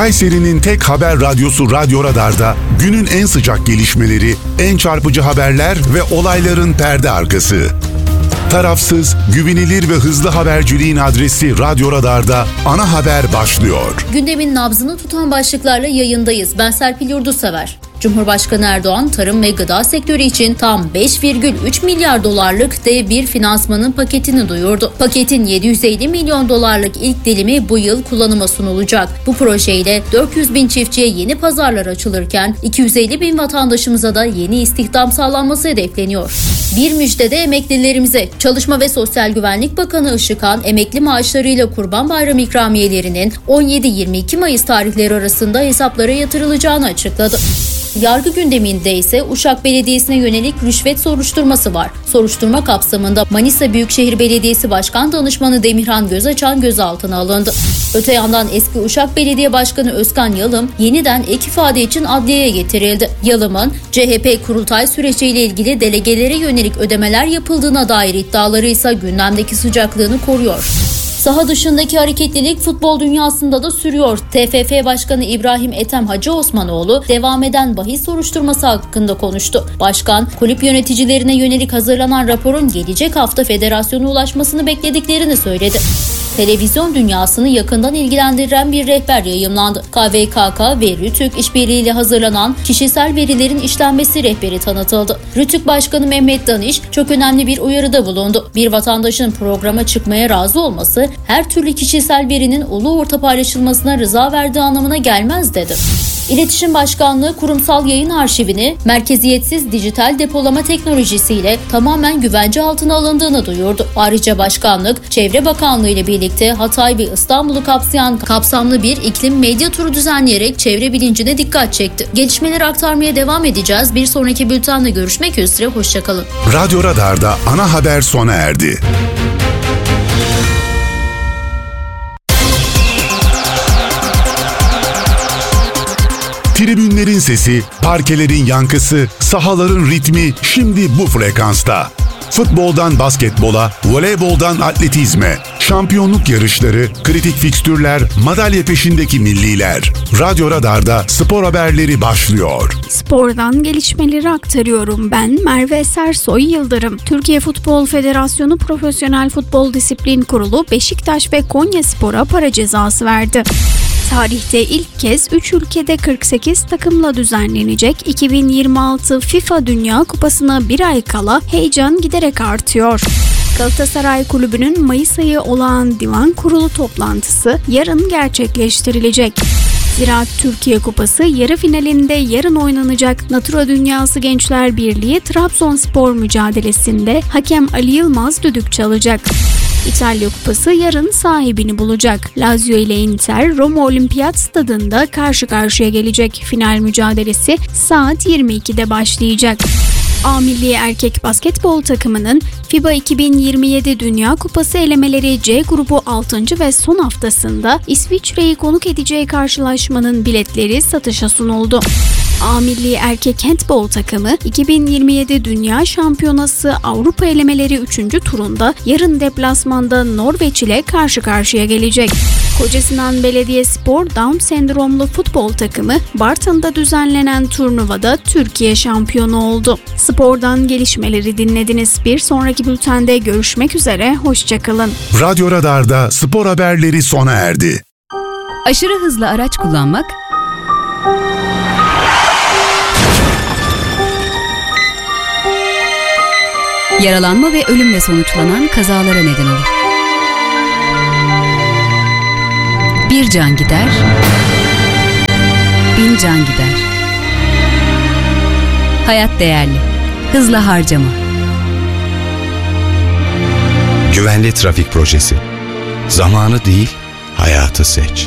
Kayseri'nin tek haber radyosu Radyo Radar'da günün en sıcak gelişmeleri, en çarpıcı haberler ve olayların perde arkası. Tarafsız, güvenilir ve hızlı haberciliğin adresi Radyo Radar'da ana haber başlıyor. Gündemin nabzını tutan başlıklarla yayındayız. Ben Serpil Yurdusever. Cumhurbaşkanı Erdoğan, tarım ve gıda sektörü için tam 5,3 milyar dolarlık dev bir finansmanın paketini duyurdu. Paketin 750 milyon dolarlık ilk dilimi bu yıl kullanıma sunulacak. Bu projeyle 400 bin çiftçiye yeni pazarlar açılırken 250 bin vatandaşımıza da yeni istihdam sağlanması hedefleniyor. Bir müjde de emeklilerimize. Çalışma ve Sosyal Güvenlik Bakanı Işıkhan, emekli maaşlarıyla Kurban Bayramı ikramiyelerinin 17-22 Mayıs tarihleri arasında hesaplara yatırılacağını açıkladı. Yargı gündeminde ise Uşak Belediyesi'ne yönelik rüşvet soruşturması var. Soruşturma kapsamında Manisa Büyükşehir Belediyesi Başkan Danışmanı Demirhan Gözaçan gözaltına alındı. Öte yandan eski Uşak Belediye Başkanı Özkan Yalım yeniden ek ifade için adliyeye getirildi. Yalım'ın CHP kurultay süreciyle ilgili delegelere yönelik ödemeler yapıldığına dair iddiaları ise gündemdeki sıcaklığını koruyor. Saha dışındaki hareketlilik futbol dünyasında da sürüyor. TFF Başkanı İbrahim Ethem Hacı Osmanoğlu devam eden bahis soruşturması hakkında konuştu. Başkan, kulüp yöneticilerine yönelik hazırlanan raporun gelecek hafta federasyona ulaşmasını beklediklerini söyledi. Televizyon dünyasını yakından ilgilendiren bir rehber yayımlandı. KVKK ve Rütük işbirliğiyle hazırlanan kişisel verilerin işlenmesi rehberi tanıtıldı. Rütük Başkanı Mehmet Danış çok önemli bir uyarıda bulundu. Bir vatandaşın programa çıkmaya razı olması her türlü kişisel verinin ulu orta paylaşılmasına rıza verdiği anlamına gelmez dedi. İletişim Başkanlığı kurumsal yayın arşivini merkeziyetsiz dijital depolama teknolojisiyle tamamen güvence altına alındığını duyurdu. Ayrıca başkanlık, Çevre Bakanlığı ile birlikte Hatay ve İstanbul'u kapsayan kapsamlı bir iklim medya turu düzenleyerek çevre bilincine dikkat çekti. Gelişmeleri aktarmaya devam edeceğiz. Bir sonraki bültenle görüşmek üzere. Hoşçakalın. Radyo Radar'da ana haber sona erdi. Tribünlerin sesi, parkelerin yankısı, sahaların ritmi şimdi bu frekansta. Futboldan basketbola, voleyboldan atletizme, şampiyonluk yarışları, kritik fikstürler, madalya peşindeki milliler. Radyo Radar'da spor haberleri başlıyor. Spordan gelişmeleri aktarıyorum. Ben Merve Sersoy Yıldırım. Türkiye Futbol Federasyonu Profesyonel Futbol Disiplin Kurulu Beşiktaş ve Konyaspor'a para cezası verdi. Tarihte ilk kez 3 ülkede 48 takımla düzenlenecek 2026 FIFA Dünya Kupası'na bir ay kala heyecan giderek artıyor. Galatasaray Kulübü'nün Mayıs ayı olağan divan kurulu toplantısı yarın gerçekleştirilecek. Ziraat Türkiye Kupası yarı finalinde yarın oynanacak Natura Dünyası Gençler Birliği Trabzonspor mücadelesinde hakem Ali Yılmaz düdük çalacak. İtalya Kupası yarın sahibini bulacak. Lazio ile Inter, Roma Olimpiyat Stadında karşı karşıya gelecek. Final mücadelesi saat 22'de başlayacak. A Milli Erkek Basketbol takımının FIBA 2027 Dünya Kupası elemeleri C grubu 6. ve son haftasında İsviçre'yi konuk edeceği karşılaşmanın biletleri satışa sunuldu. A Milli Erkek Handbol takımı 2027 Dünya Şampiyonası Avrupa elemeleri 3. turunda yarın deplasmanda Norveç ile karşı karşıya gelecek. Kocasinan Belediyespor Down sendromlu futbol takımı Bartın'da düzenlenen turnuvada Türkiye şampiyonu oldu. Spordan gelişmeleri dinlediniz. Bir sonraki bültende görüşmek üzere. Hoşçakalın. Radyo Radar'da spor haberleri sona erdi. Aşırı hızlı araç kullanmak, yaralanma ve ölümle sonuçlanan kazalara neden olur. Bir can gider, 1000 can gider. Hayat değerli, hızla harcama. Güvenli trafik projesi. Zamanı değil, hayatı seç.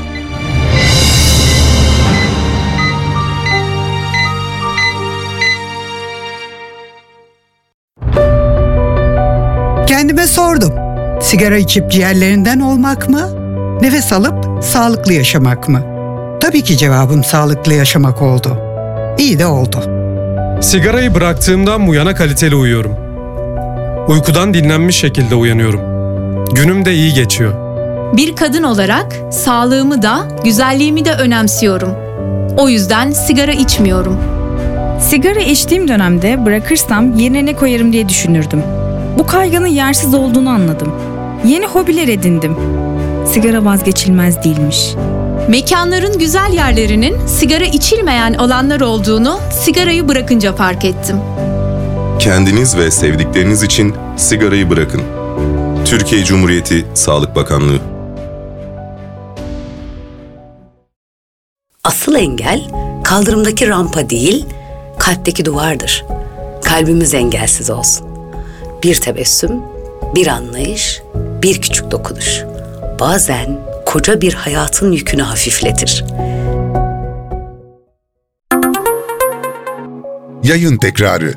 Kendime sordum. Sigara içip ciğerlerinden olmak mı? Nefes alıp sağlıklı yaşamak mı? Tabii ki cevabım sağlıklı yaşamak oldu. İyi de oldu. Sigarayı bıraktığımdan bu yana kaliteli uyuyorum. Uykudan dinlenmiş şekilde uyanıyorum. Günüm de iyi geçiyor. Bir kadın olarak sağlığımı da, güzelliğimi de önemsiyorum. O yüzden sigara içmiyorum. Sigara içtiğim dönemde bırakırsam yerine ne koyarım diye düşünürdüm. Bu kaygının yersiz olduğunu anladım. Yeni hobiler edindim. Sigara vazgeçilmez değilmiş. Mekanların güzel yerlerinin sigara içilmeyen alanlar olduğunu sigarayı bırakınca fark ettim. Kendiniz ve sevdikleriniz için sigarayı bırakın. Türkiye Cumhuriyeti Sağlık Bakanlığı. Asıl engel kaldırımdaki rampa değil, kalpteki duvardır. Kalbimiz engelsiz olsun. Bir tebessüm, bir anlayış, bir küçük dokunuş. Bazen koca bir hayatın yükünü hafifletir. Yayın tekrarı.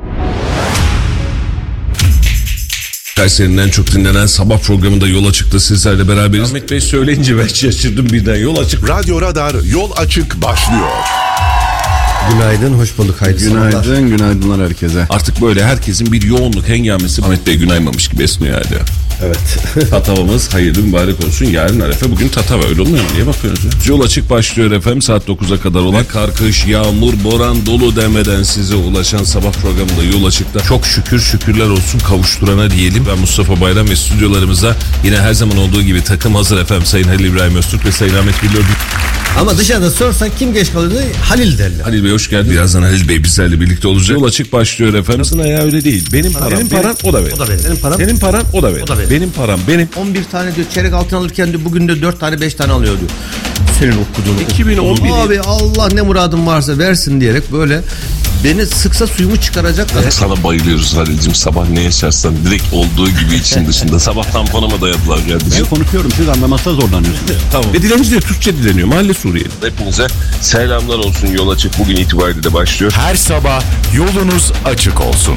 Kayseri'nin en çok dinlenen sabah programında Yol Açık'ta sizlerle beraberiz. Ahmet Bey söyleyince ben şaşırdım birden. Yol Açık. Radyo Radar Yol Açık başlıyor. Günaydın, hoş bulduk. Haydi Günaydın, günaydınlar herkese. Artık böyle herkesin bir yoğunluk hengamesi Ahmet Bey günaymamış gibi esniyor yani. Evet. Tatavamız hayırlı mübarek olsun. Yarın Arefe, bugün Tatava, öyle olmuyor mu? Niye bakıyorsunuz ya? Yol Açık başlıyor efendim, saat 9'a kadar olan kar, kış, yağmur, boran, dolu demeden size ulaşan sabah programında Yol Açık'ta çok şükürler olsun kavuşturana diyelim. Ben Mustafa Bayram ve stüdyolarımızda yine her zaman olduğu gibi takım hazır efendim. Sayın Halil İbrahim Öztürk ve Sayın Ahmet Bilal. Ama dışarıda sorsan kim geç kalıyordu? Halil derler. Halil Bey hoş geldin. Birazdan Halil Bey bizlerle birlikte olacak. Yol Açık başlıyor efendim. Aslında ya öyle değil. Benim param o da benim. Senin paran, senin paran o da benim. Benim param benim. 11 tane diyor çeyrek altın alırken diyor bugün de 4 tane 5 tane alıyor diyor. Senin okuduğun. 2011. Abi Allah ne muradın varsa versin diyerek böyle beni sıksa suyumu çıkaracak. Sana bayılıyoruz Halil'cim. Sabah ne yaşarsan direkt olduğu gibi için dışında. Sabah tamponama dayadılar geldi. Ben konuşuyorum, siz anlamakta zorlanıyorsunuz. Tamam. Ve dilenci de Türkçe dileniyor. Mahalle Suriyeli. Hepinize selamlar olsun. Yol Açık bugün itibariyle de başlıyor. Her sabah yolunuz açık olsun.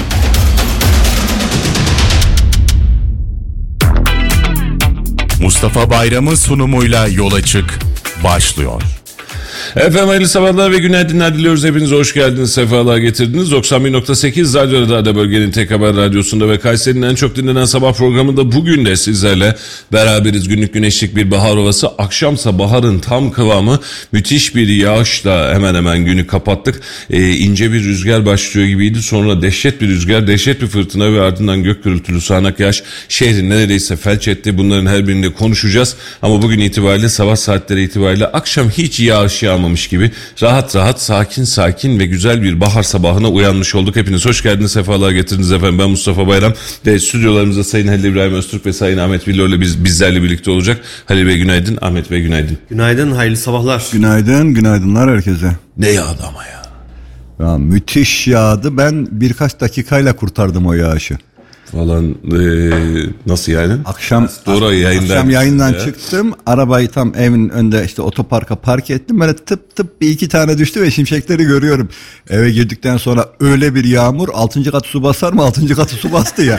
Mustafa Bayram'ın sunumuyla Yol Açık başlıyor. Efendim hayırlı sabahlar ve günaydınlar diliyoruz. Hepinize hoş geldiniz, sefalar getirdiniz. 91.8 Radyo Radar'da bölgenin tek haber radyosunda ve Kayseri'nin en çok dinlenen sabah programında bugün de sizlerle beraberiz. Günlük güneşlik bir bahar havası. Akşamsa baharın tam kıvamı, müthiş bir yağışla hemen hemen günü kapattık. İnce bir rüzgar başlıyor gibiydi. Sonra dehşet bir rüzgar, dehşet bir fırtına ve ardından gök gürültülü sağanak yağış şehri neredeyse felç etti. Bunların her birinde konuşacağız. Ama bugün itibariyle sabah saatleri itibariyle akşam hiç yağış yağmamış gibi rahat sakin ve güzel bir bahar sabahına uyanmış olduk. Hepiniz hoş geldiniz, sefalar getirdiniz efendim. Ben Mustafa Bayram ve stüdyolarımızda Sayın Halil İbrahim Öztürk ve Sayın Ahmet Bilal bizlerle birlikte olacak. Halil Bey günaydın, Ahmet Bey günaydın. Günaydın, hayırlı sabahlar. Günaydınlar herkese. Ne yağdı ama ya. Ya müthiş yağdı. Ben birkaç dakikayla kurtardım o yağışı. Falan nasıl yani? Akşam yayından çıktım. Arabayı tam evin önünde işte otoparka park ettim. Böyle tıp bir iki tane düştü ve şimşekleri görüyorum. Eve girdikten sonra öyle bir yağmur, 6. katı su basar mı? 6. katı su bastı ya.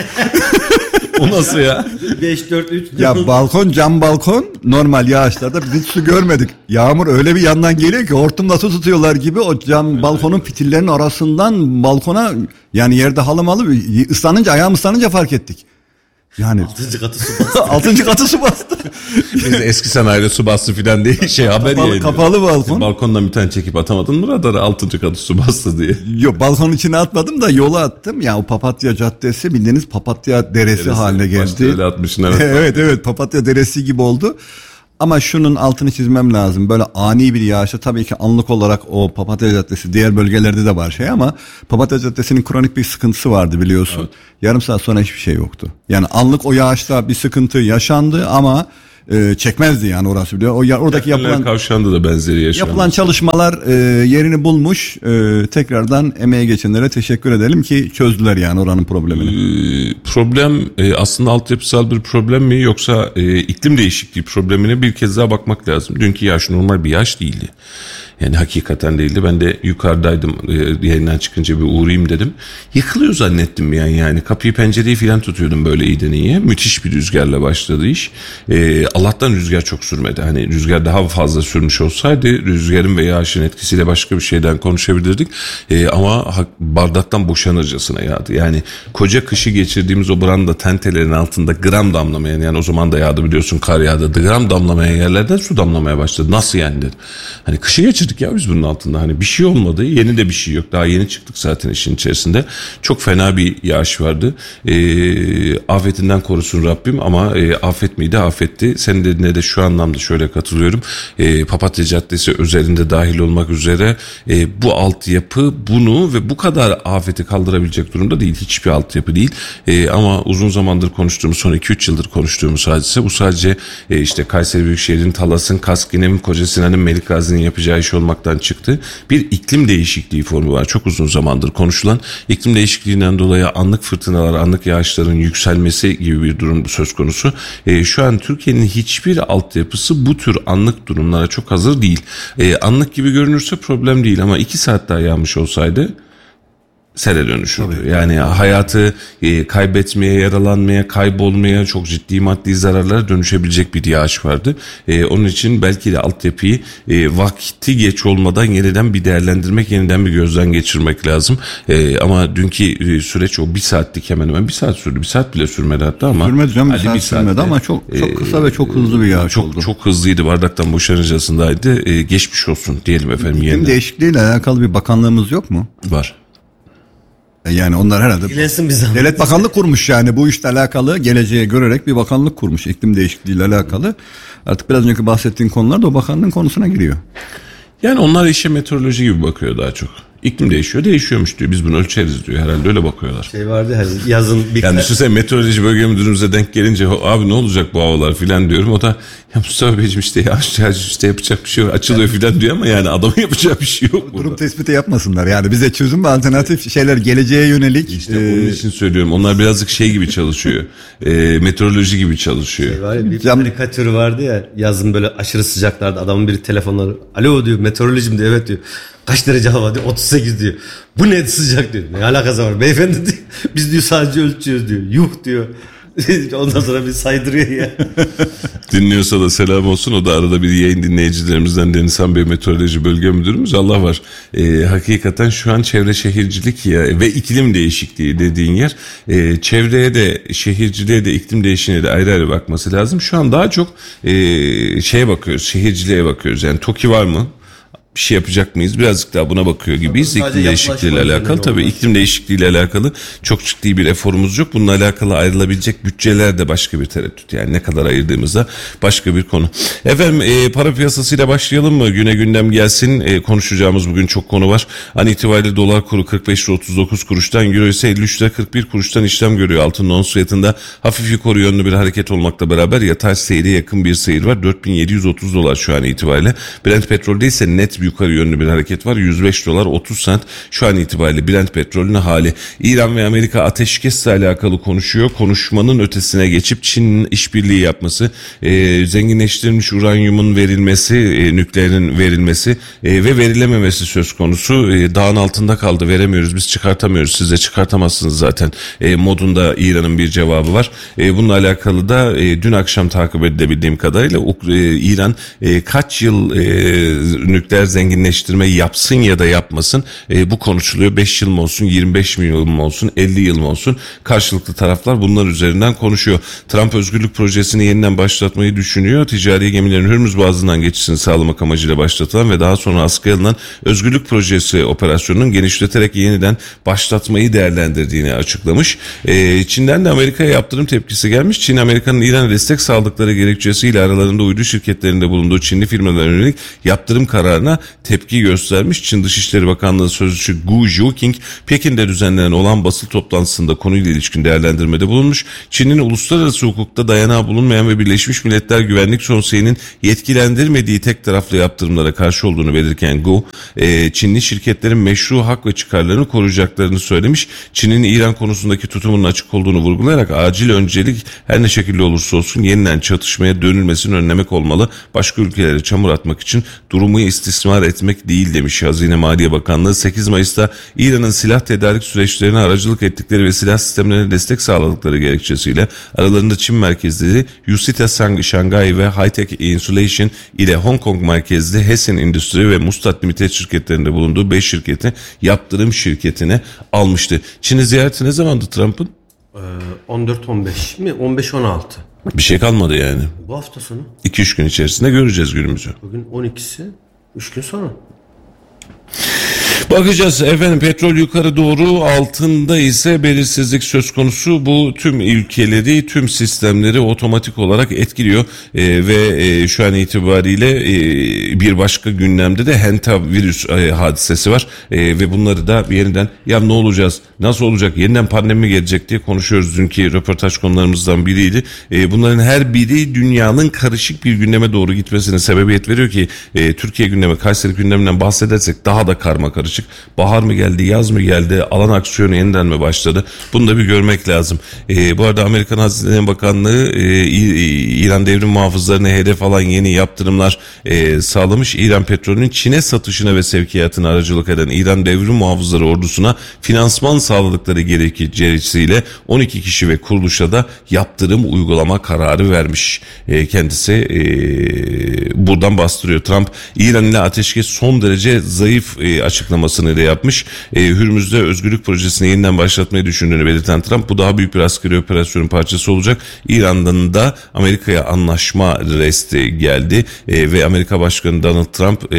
O nasıl ya? 5-4-3. Ya cam balkon normal yağışlarda biz hiç su görmedik. Yağmur öyle bir yandan geliyor ki hortumla su tutuyorlar gibi o cam balkonun fitillerinin arasından balkona, yani yerde halımalı ayağım ıslanınca fark ettik. Yani 6. katı su bastı. 6. katı su bastı. Biz eski sanayide su bastı filan diye haber yayınlıyor. Kapalı balkon. Balkondan bir tane çekip atamadın mı radara 6. katı su bastı diye? Yok, balkonun içine atmadım da yola attım. Ya o Papatya Caddesi bildiğiniz Papatya Deresi haline geldi. Öyle atmışsın evet Papatya Deresi gibi oldu. Ama şunun altını çizmem lazım. Böyle ani bir yağışta tabii ki anlık olarak o Papatya Caddesi, diğer bölgelerde de var ama Papatya Caddesi'nin kronik bir sıkıntısı vardı biliyorsun. Evet. Yarım saat sonra hiçbir şey yoktu. Yani anlık o yağışta bir sıkıntı yaşandı ama çekmezdi yani orası biliyor. Oradaki yapılan kavşağında da benzeri yaşandı. Yapılan çalışmalar yerini bulmuş. Tekrardan emeğe geçenlere teşekkür edelim ki çözdüler yani oranın problemini. Problem aslında altyapısal bir problem mi yoksa iklim değişikliği problemine bir kez daha bakmak lazım. Dünkü yağış normal bir yağış değildi. Yani hakikaten değildi. Ben de yukarıdaydım, yayından çıkınca bir uğrayayım dedim. Yıkılıyor zannettim yani. Kapıyı pencereyi falan tutuyordum böyle iyiden iyiye. Müthiş bir rüzgarla başladı iş. Allah'tan rüzgar çok sürmedi. Hani rüzgar daha fazla sürmüş olsaydı rüzgarın ve yağışın etkisiyle başka bir şeyden konuşabilirdik. Ama bardaktan boşanırcasına yağdı. Yani koca kışı geçirdiğimiz o branda tentelerin altında gram damlamayan, yani o zaman da yağdı biliyorsun, kar yağdı. Gram damlamayan yerlerden su damlamaya başladı. Nasıl yani dedim. Hani kışı geçirdik ya biz bunun altında. Hani bir şey olmadı. Yeni de bir şey yok. Daha yeni çıktık zaten işin içerisinde. Çok fena bir yağış vardı. Afetinden korusun Rabbim ama afet miydi? Afetti. Senin dediğine de şu anlamda şöyle katılıyorum. Papatya Caddesi özelinde dahil olmak üzere bu altyapı bunu ve bu kadar afeti kaldırabilecek durumda değil. Hiçbir altyapı değil. Ama uzun zamandır konuştuğumuz, son 2-3 yıldır konuştuğumuz hadise bu sadece işte Kayseri Büyükşehir'in, Talas'ın, Kaski'nin, Koca Sinan'ın, Melikgazi'nin yapacağı iş olmaktan çıktı. Bir iklim değişikliği formu var. Çok uzun zamandır konuşulan. İklim değişikliğinden dolayı anlık fırtınalar, anlık yağışların yükselmesi gibi bir durum söz konusu. Şu an Türkiye'nin hiçbir altyapısı bu tür anlık durumlara çok hazır değil. Anlık gibi görünürse problem değil ama 2 saat daha yağmış olsaydı sele dönüşürdü. Tabii. Yani hayatı kaybetmeye, yaralanmaya, kaybolmaya, çok ciddi maddi zararlara dönüşebilecek bir yağış vardı. Onun için belki de altyapıyı vakti geç olmadan yeniden bir değerlendirmek, yeniden bir gözden geçirmek lazım. Ama dünkü süreç o 1 saatlik, hemen hemen 1 saat sürdü. 1 saat bile sürmedi hatta ama. Sürmedi canım, 1 saat sürmedi ama çok kısa ve çok hızlı bir yağış oldu. Çok hızlıydı, bardaktan boşanırcasındaydı. Geçmiş olsun diyelim efendim. İklim değişikliğiyle alakalı bir bakanlığımız yok mu? Var. Yani onlar herhalde devlet bakanlık kurmuş, yani bu işle alakalı geleceğe görerek bir bakanlık kurmuş iklim değişikliğiyle alakalı. Artık biraz önceki bahsettiğin konular da o bakanlığın konusuna giriyor. Yani onlar işe meteoroloji gibi bakıyor daha çok. İklim değişiyormuş diyor. Biz bunu ölçeriz diyor. Herhalde öyle bakıyorlar. Şey vardı hani yazın bir... Yani düşünsene, meteoroloji bölge müdürümüze denk gelince abi ne olacak bu havalar filan diyorum. O da ya Mustafa Beyciğim işte yağış işte yapacak bir şey yok. Açılıyor filan diyor ama yani adamın yapacağı bir şey yok burada. Durum tespiti yapmasınlar. Yani bize çözüm ve alternatif şeyler, geleceğe yönelik. İşte onun için söylüyorum. Onlar birazcık şey gibi çalışıyor. Meteoroloji gibi çalışıyor. Şey var ya, bir karikatür vardı ya, yazın böyle aşırı sıcaklarda adamın biri telefonları alo diyor, meteorolojim diyor, evet diyor. Kaç derece hava diyor, 38 diyor. Bu ne sıcak diyor. Ne alakası var beyefendi diyor. Biz diyor sadece ölçüyoruz diyor. Yuh diyor. Ondan sonra bir saydırıyor ya. Dinliyorsa da selam olsun. O da arada bir yayın dinleyicilerimizden, Denizhan Bey Meteoroloji Bölge Müdürümüz. Allah var. Hakikaten şu an çevre şehircilik ya ve iklim değişikliği dediğin yer, çevreye de, şehirciliğe de, iklim değişikliğine de ayrı ayrı bakması lazım. Şu an daha çok şeye bakıyoruz, şehirciliğe bakıyoruz. Yani TOKİ var mı? Bir şey yapacak mıyız? Birazcık daha buna bakıyor gibiyiz. İklim değişikliğiyle alakalı. Tabii iklim değişikliğiyle alakalı çok ciddi bir eforumuz yok. Bununla alakalı ayrılabilecek bütçeler de başka bir tereddüt. Yani ne kadar ayırdığımızda başka bir konu. Efendim para piyasasıyla başlayalım mı? Güne gündem gelsin. Konuşacağımız bugün çok konu var. An itibariyle dolar kuru 45 lira 39 kuruştan, euro ise 53 lira 41 kuruştan işlem görüyor. Altın ons fiyatında hafif yukarı yönlü bir hareket olmakla beraber yatay seyre yakın bir seyir var. 4730 dolar şu an itibariyle. Brent petrolde ise net yukarı yönlü bir hareket var. 105 dolar 30 sent şu an itibariyle Brent petrolünün hali. İran ve Amerika ateşkesle alakalı konuşuyor. Konuşmanın ötesine geçip Çin'in işbirliği yapması, zenginleştirilmiş uranyumun verilmesi, nükleerin verilmesi ve verilememesi söz konusu. Dağın altında kaldı, veremiyoruz, biz çıkartamıyoruz, siz de çıkartamazsınız zaten modunda İran'ın bir cevabı var. Bununla alakalı da dün akşam takip edilebildiğim kadarıyla İran kaç yıl nükleer zenginleştirme yapsın ya da yapmasın bu konuşuluyor. 5 yıl mı olsun, 25 yıl mı olsun, 50 yıl mı olsun, karşılıklı taraflar bunlar üzerinden konuşuyor. Trump özgürlük projesini yeniden başlatmayı düşünüyor. Ticari gemilerin Hürmüz Boğazı'ndan geçişini sağlamak amacıyla başlatılan ve daha sonra askıya alınan özgürlük projesi operasyonunun genişleterek yeniden başlatmayı değerlendirdiğini açıklamış. Çin'den de Amerika'ya yaptırım tepkisi gelmiş. Çin, Amerika'nın İran'a destek sağladıkları gerekçesiyle aralarında uydu şirketlerinde bulunduğu Çinli firmalara yönelik yaptırım kararına tepki göstermiş. Çin Dışişleri Bakanlığı Sözcüsü Gu Zhuqing, Pekin'de düzenlenen olan basın toplantısında konuyla ilişkin değerlendirmede bulunmuş. Çin'in uluslararası hukukta dayanağı bulunmayan ve Birleşmiş Milletler Güvenlik Konseyi'nin yetkilendirmediği tek taraflı yaptırımlara karşı olduğunu belirten Gu, Çinli şirketlerin meşru hak ve çıkarlarını koruyacaklarını söylemiş. Çin'in İran konusundaki tutumunun açık olduğunu vurgulayarak acil öncelik her ne şekilde olursa olsun yeniden çatışmaya dönülmesini önlemek olmalı. Başka ülkelere çamur atmak için durumu istismar istismar etmek değil demiş Hazine Maliye Bakanlığı. 8 Mayıs'ta İran'ın silah tedarik süreçlerine aracılık ettikleri ve silah sistemlerine destek sağladıkları gerekçesiyle aralarında Çin merkezli Yusita Shanghai ve High-Tech Insulation ile Hong Kong merkezli Hessen Industri ve Mustat Limited şirketlerinde bulunduğu 5 şirketi yaptırım şirketine almıştı. Çin'i ziyareti ne zamandı Trump'ın? 14-15 mi? 15-16. Bir şey kalmadı yani. Bu hafta sonu. 2-3 gün içerisinde göreceğiz günümüzü. Bugün 12'si. 3 gün sonra. Bakacağız efendim, petrol yukarı doğru, altında ise belirsizlik söz konusu. Bu tüm ülkeleri, tüm sistemleri otomatik olarak etkiliyor ve şu an itibariyle bir başka gündemde de hantavirüs hadisesi var ve bunları da yeniden ya ne olacağız, nasıl olacak, yeniden pandemi mi gelecek diye konuşuyoruz. Dünkü röportaj konularımızdan biriydi. Bunların her biri dünyanın karışık bir gündeme doğru gitmesine sebebiyet veriyor ki Türkiye gündemi, Kayseri gündeminden bahsedersek daha da karma karışık. Bahar mı geldi, yaz mı geldi, alan aksiyonu yeniden mi başladı? Bunu da bir görmek lazım. Bu arada Amerikan Hazine Bakanlığı İran devrim muhafızlarına hedef alan yeni yaptırımlar sağlamış. İran petrolünün Çin'e satışına ve sevkiyatına aracılık eden İran devrim muhafızları ordusuna finansman sağladıkları gerekçesiyle 12 kişi ve kuruluşa da yaptırım uygulama kararı vermiş. Kendisi buradan bastırıyor. Trump, İran ile ateşkes son derece zayıf açıklamasını da yapmış. Hürmüz'de özgürlük projesini yeniden başlatmayı düşündüğünü belirten Trump, bu daha büyük bir askeri operasyonun parçası olacak. İran'dan da Amerika'ya anlaşma resti geldi ve Amerika Başkanı Donald Trump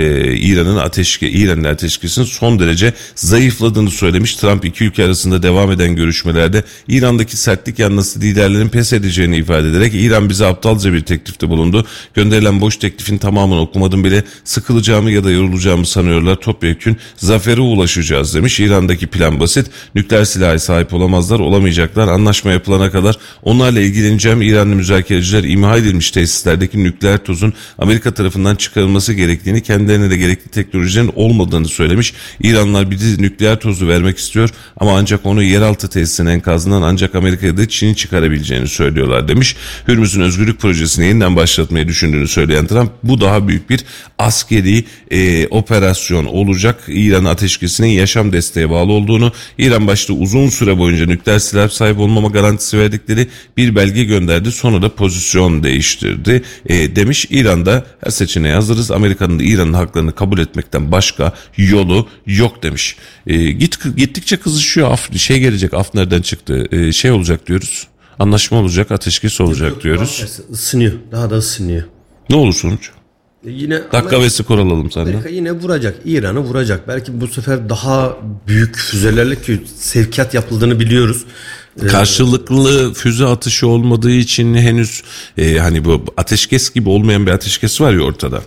İran'ın ateşkesin son derece zayıfladığını söylemiş. Trump iki ülke arasında devam eden görüşmelerde İran'daki sertlik yanlısı liderlerin pes edeceğini ifade ederek İran bize aptalca bir teklifte bulundu. Gönderilen boş teklifin tamamını okumadım bile, sıkılacağımı ya da yorulacağımı sanıyorlar. Topyekün zafere ulaşacağız demiş. İran'daki plan basit. Nükleer silaha sahip olamazlar, olamayacaklar. Anlaşma yapılana kadar onlarla ilgileneceğim. İranlı müzakereciler imha edilmiş tesislerdeki nükleer tozun Amerika tarafından çıkarılması gerektiğini, kendilerine de gerekli teknolojinin olmadığını söylemiş. İranlılar bize nükleer tozu vermek istiyor ama ancak onu yeraltı tesisinin enkazından ancak Amerika'ya da Çin'in çıkarabileceğini söylüyorlar demiş. Hürmüz'ün özgürlük projesini yeniden başlatmayı düşündüğünü söyleyen Trump, bu daha büyük bir askeri operasyon olacak. İran ateşkesinin yaşam desteğe bağlı olduğunu, İran başta uzun süre boyunca nükleer silah sahip olmama garantisi verdikleri bir belge gönderdi. Sonra da pozisyon değiştirdi demiş. İran'da her seçeneğe hazırız. Amerika'nın da İran'ın haklarını kabul etmekten başka yolu yok demiş. Gittikçe kızışıyor. Gelecek. Af nereden çıktı? Olacak diyoruz. Anlaşma olacak, ateşkes olacak diyoruz. Isınıyor. Daha da ısınıyor. Ne olur sonuç? Yine dakika ve skor alalım senden. Amerika yine vuracak. İran'ı vuracak. Belki bu sefer daha büyük füzelerle, ki sevkiyat yapıldığını biliyoruz. Karşılıklı füze atışı olmadığı için henüz hani bu ateşkes gibi olmayan bir ateşkes var ya ortada.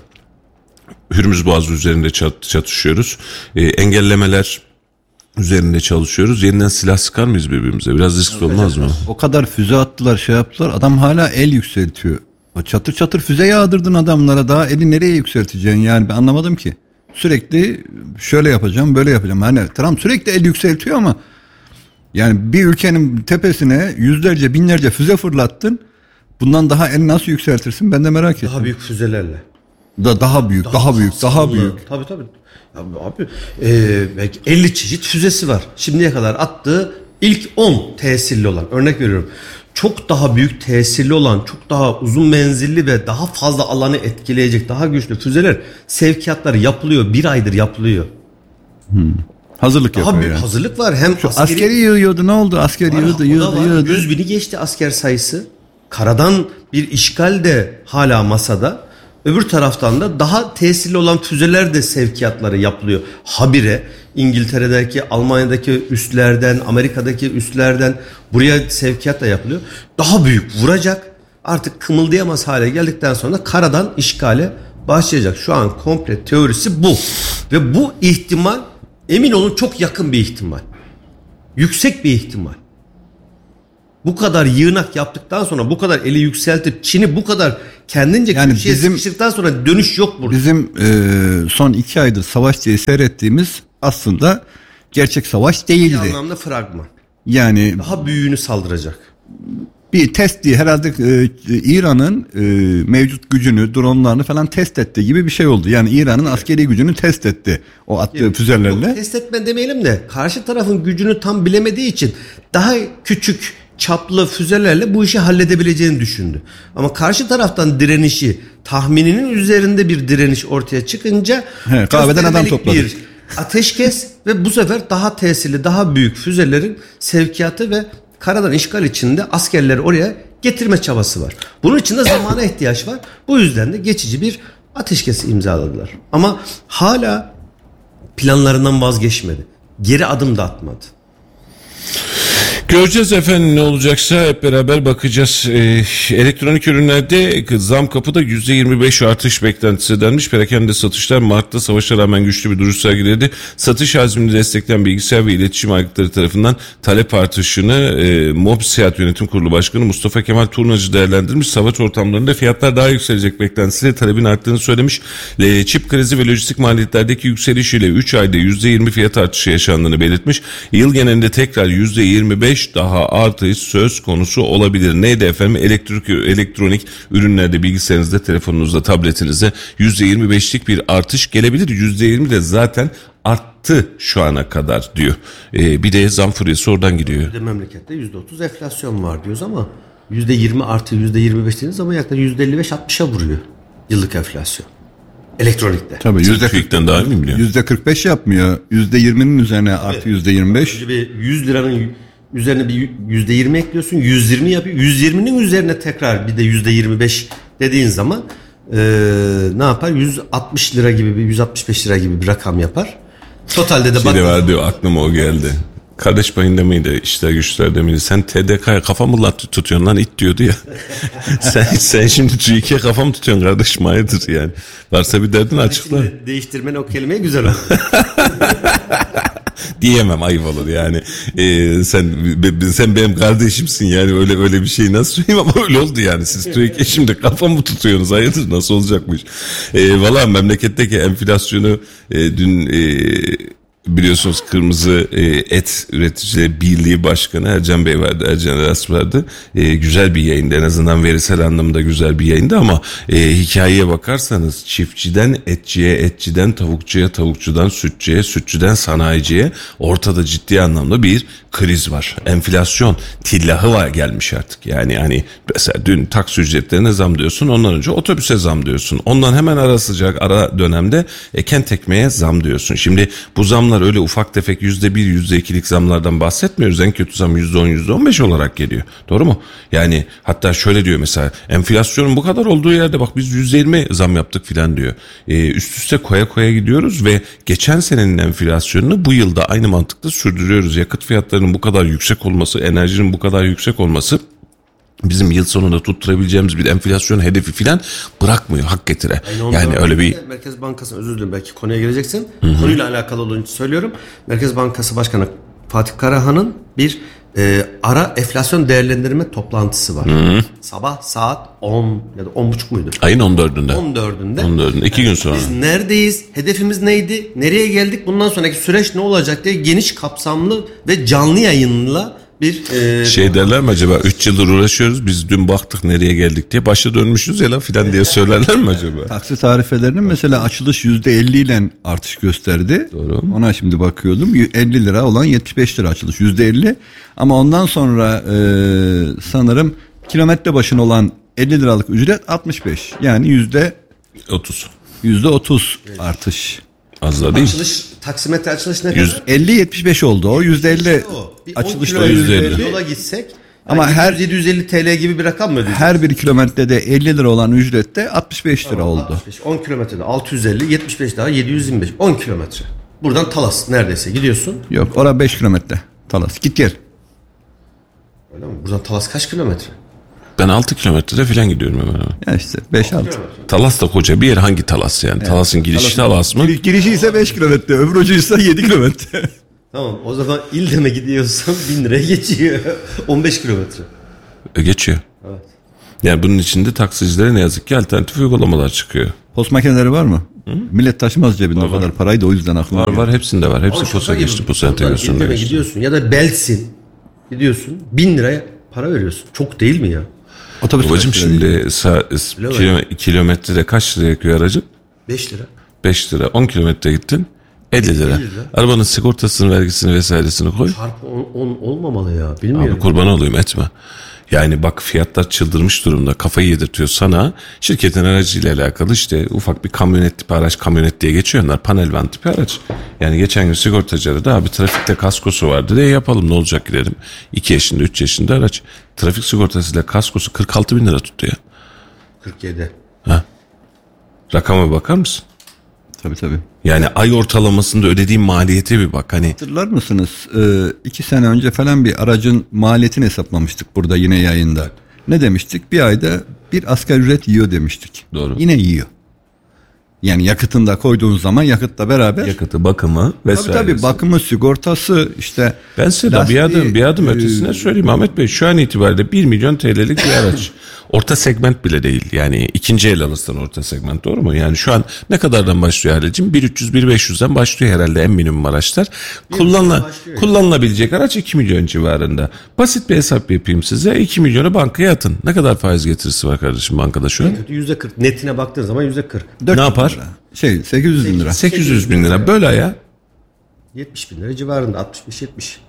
Hürmüz Boğazı üzerinde çatışıyoruz. Engellemeler üzerinde çalışıyoruz. Yeniden silah sıkar mıyız birbirimize? Biraz riskli olmaz mı? O kadar füze attılar, yaptılar. Adam hala el yükseltiyor. Çatır çatır füze yağdırdın adamlara, daha eli nereye yükselteceksin yani, ben anlamadım ki. Sürekli şöyle yapacağım, böyle yapacağım. Hani Trump sürekli el yükseltiyor ama yani bir ülkenin tepesine yüzlerce, binlerce füze fırlattın. Bundan daha el nasıl yükseltirsin, ben de merak ettim. Daha büyük füzelerle. Daha büyük. Tabii. Abi belki 50 çeşit füzesi var. Şimdiye kadar attığı ilk 10 tesirli olan, örnek veriyorum. Çok daha büyük tesirli olan, çok daha uzun menzilli ve daha fazla alanı etkileyecek daha güçlü füzeler sevkiyatları yapılıyor. 1 aydır yapılıyor. Hazırlık yapıyor yani. Hazırlık var. Hem askeri yığıyordu, ne oldu? Askeri yığdı. 100.000'i geçti asker sayısı. Karadan bir işgal de hala masada. Öbür taraftan da daha tesirli olan füzeler de sevkiyatları yapılıyor. Habire İngiltere'deki, Almanya'daki üslerden, Amerika'daki üslerden buraya sevkiyat da yapılıyor. Daha büyük vuracak. Artık kımıldayamaz hale geldikten sonra karadan işgale başlayacak. Şu an komple teorisi bu. Ve bu ihtimal, emin olun, çok yakın bir ihtimal. Yüksek bir ihtimal. Bu kadar yığınak yaptıktan sonra, bu kadar eli yükseltip Çin'i bu kadar kendince yani köşeye sıkıştıktan sonra dönüş yok burada. Bizim son 2 aydır savaş diye seyrettiğimiz aslında gerçek savaş değildi. Bir anlamda fragman. Yani daha büyüğünü saldıracak. bir test diye herhalde İran'ın mevcut gücünü, dronlarını falan test etti gibi bir şey oldu. Yani İran'ın askeri gücünü test etti o attığı füzelerle. Test etme demeyelim de karşı tarafın gücünü tam bilemediği için daha küçük çaplı füzelerle bu işi halledebileceğini düşündü. Ama karşı taraftan direnişi, tahmininin üzerinde bir direniş ortaya çıkınca kahveden adam topladı. Bir ateşkes ve bu sefer daha tesirli, daha büyük füzelerin sevkiyatı ve karadan işgal içinde askerleri oraya getirme çabası var. Bunun için de zamana ihtiyaç var. Bu yüzden de geçici bir ateşkes imzaladılar. Ama hala planlarından vazgeçmedi. Geri adım da atmadı. Göreceğiz efendim ne olacaksa hep beraber bakacağız. Elektronik ürünlerde zam kapıda %25 artış beklentisi denmiş. Perakende satışlar Mart'ta savaşa rağmen güçlü bir duruş sergiledi. Satış hacmini destekleyen bilgisayar ve iletişim aygıtları tarafından talep artışını Mobsiyat Yönetim Kurulu Başkanı Mustafa Kemal Turnacı değerlendirmiş. Savaş ortamlarında fiyatlar daha yükselecek beklentisiyle talebin arttığını söylemiş. Çip krizi ve lojistik maliyetlerdeki yükselişiyle 3 ayda %20 fiyat artışı yaşandığını belirtmiş. Yıl genelinde tekrar %25 daha artış söz konusu olabilir. Neydi efendim? Elektronik ürünlerde, bilgisayarınızda, telefonunuzda, tabletinizde %25'lik bir artış gelebilir. %20 de zaten arttı şu ana kadar diyor. Bir de zam furyası oradan gidiyor. Bir de memlekette %30 enflasyon var diyoruz ama %20 artı %25 dediğiniz zaman yaklaşık %55-60'a vuruyor yıllık enflasyon. Elektronikte. Tabii TÜİK'ten daha iyi mi biliyor? %45 yapmıyor. %20'nin üzerine artı %25. 100 liranın üzerine bir %20 ekliyorsun. 120 yapıyor. 120'nin üzerine tekrar bir de %25 dediğin zaman ne yapar? 160 lira gibi bir 165 lira gibi bir rakam yapar. Totalde de Şimdi var diyor, aklıma o geldi. Kardeş payında mıydı, işler güçlerde miydi? Sen TDK'ya kafa mı tutuyorsun lan, it diyordu ya. sen şimdi TÜİK'e kafa mı tutuyorsun kardeşim, hayırdır yani. Varsa bir derdin açıkla. Değiştirmen o kelimeyi güzel oldu. Diyemem, ayıp olur yani. Sen benim kardeşimsin yani, öyle bir şey nasıl söyleyeyim, ama öyle oldu yani. Siz TÜİK'e şimdi kafa mı tutuyorsunuz, hayırdır, nasıl olacakmış? Valla memleketteki enflasyonu dün biliyorsunuz Kırmızı Et Üreticileri Birliği Başkanı Ercan Bey vardı, Ercan Eras vardı. Güzel bir yayındı, en azından verisel anlamda güzel bir yayındı, ama hikayeye bakarsanız çiftçiden etçiye, etçiden tavukçuya, tavukçudan sütçüye, sütçüden sanayiciye ortada ciddi anlamda bir kriz var. Enflasyon tillahı var gelmiş artık. Yani hani mesela dün taksi ücretlerine zam diyorsun, ondan önce otobüse zam diyorsun. Ondan hemen ara dönemde kent ekmeğe zam diyorsun. Şimdi bu zamlar öyle ufak tefek %1, %2'lik zamlardan bahsetmiyoruz. En kötü zam %10, %15 olarak geliyor. Doğru mu? Yani hatta şöyle diyor mesela, enflasyonun bu kadar olduğu yerde bak biz %20 zam yaptık filan diyor. Üst üste koya gidiyoruz ve geçen senenin enflasyonunu bu yılda aynı mantıkla sürdürüyoruz. Yakıt fiyatlarının bu kadar yüksek olması, enerjinin bu kadar yüksek olması bizim yıl sonunda tutturabileceğimiz bir enflasyon hedefi filan bırakmıyor hak getire. Yani öyle bir... Merkez Bankası, özür dilerim belki konuya gireceksin. Konuyla alakalı olduğunu söylüyorum. Merkez Bankası Başkanı Fatih Karahan'ın bir ara enflasyon değerlendirme toplantısı var. Sabah saat 10 ya da 10.30 muydu? Ayın 14'ünde. 14'ünde. 2 gün sonra. Biz neredeyiz? Hedefimiz neydi? Nereye geldik? Bundan sonraki süreç ne olacak diye geniş kapsamlı ve canlı yayınla bir şey derler mi acaba, 3 yıldır uğraşıyoruz biz, dün baktık nereye geldik diye başa dönmüşüz ya lan filan diye söylerler mi acaba? Taksi tarifelerinin mesela açılış %50 ile artış gösterdi. Doğru. Ona şimdi bakıyordum, 50 lira olan 75 lira açılış %50, ama ondan sonra sanırım kilometre başına olan 50 liralık ücret 65, yani %30 artış. Az da değil. Açılış, taksimetre açılış ne kadar? 50-75 oldu o. %50 açılış da %50. Yola gitsek ama yani her 750 TL gibi bir rakam mı ödeyeceğiz? Her bir kilometrede 50 lira olan ücrette 65 lira oldu. 65, 10 kilometrede 650, 75 daha 725. 10 kilometre. Buradan Talas neredeyse gidiyorsun. Yok, orada 5 kilometre. Talas git gel. Öyle mi? Buradan Talas kaç kilometre? Ben 6 kilometrede falan gidiyorum hemen. Ya işte 5-6. Talas da koca bir yer, hangi Talas yani? Evet. Talas'ın girişi Talas mı? Girişi ise 5 kilometre, öbür ucu ise 7 kilometre. Tamam, o zaman İldem'e gidiyorsan 1000 liraya geçiyor. 15 kilometre. Geçiyor. Evet. Yani bunun içinde taksicilere ne yazık ki alternatif uygulamalar çıkıyor. Post makineleri var mı? Hı? Millet taşımaz cebinde o kadar parayı da, o yüzden aklıma var. Var, hepsinde var. Hepsi posta geçti, posta entegrasyonuna geçti. Gidiyorsun ya da Belsin gidiyorsun 1000 liraya para veriyorsun. Çok değil mi ya? Otobüs Babacım şimdi kilometrede kaç lira yakıyor aracın? 5 lira. 5 lira. 10 kilometre gittin. 50 lira. Arabanın sigortasını, vergisini vesairesini koy. Çarpı 10 olmamalı ya. Bilmiyorum. Abi kurban olayım, etme. Yani bak, fiyatlar çıldırmış durumda. Kafayı yedirtiyor sana. Şirketin aracıyla alakalı işte ufak bir kamyonet tipi araç, kamyonet diye geçiyor onlar. Panel van tipi araç. Yani geçen gün sigortacı aradı. Abi trafikte kaskosu vardı. De yapalım, ne olacak gidelim. 2 yaşında 3 yaşında araç. Trafik sigortasıyla kaskosu 46 bin lira tuttu ya. 47. Ha. Rakama bakar mısın? Tabii. Yani ay ortalamasında ödediğim maliyete bir bak. Hani hatırlar mısınız? 2 sene önce falan bir aracın maliyetini hesaplamıştık burada yine yayında. Ne demiştik? Bir ayda bir asgari ücret yiyor demiştik. Doğru. Yine yiyor. Yani yakıtını da koyduğunuz zaman yakıtla beraber. Yakıtı, bakımı vesaire. Tabii bakımı, sigortası işte. Ben size bir adım ötesine söyleyeyim Ahmet Bey. Şu an itibariyle 1 milyon TL'lik bir araç. Orta segment bile değil. Yani ikinci el alırsan orta segment, doğru mu? Yani şu an ne kadardan başlıyor aracım? 1.300-1.500'den başlıyor herhalde en minimum araçlar. Kullanılabilecek araç 2 milyon civarında. Basit bir hesap yapayım size. 2 milyonu bankaya atın. Ne kadar faiz getirisi var kardeşim bankada şu an? %40. Netine baktığın zaman %40. Ne yapar? 800 bin lira. 800 bin lira. Böyle ya. 70 bin lira civarında. 65-70.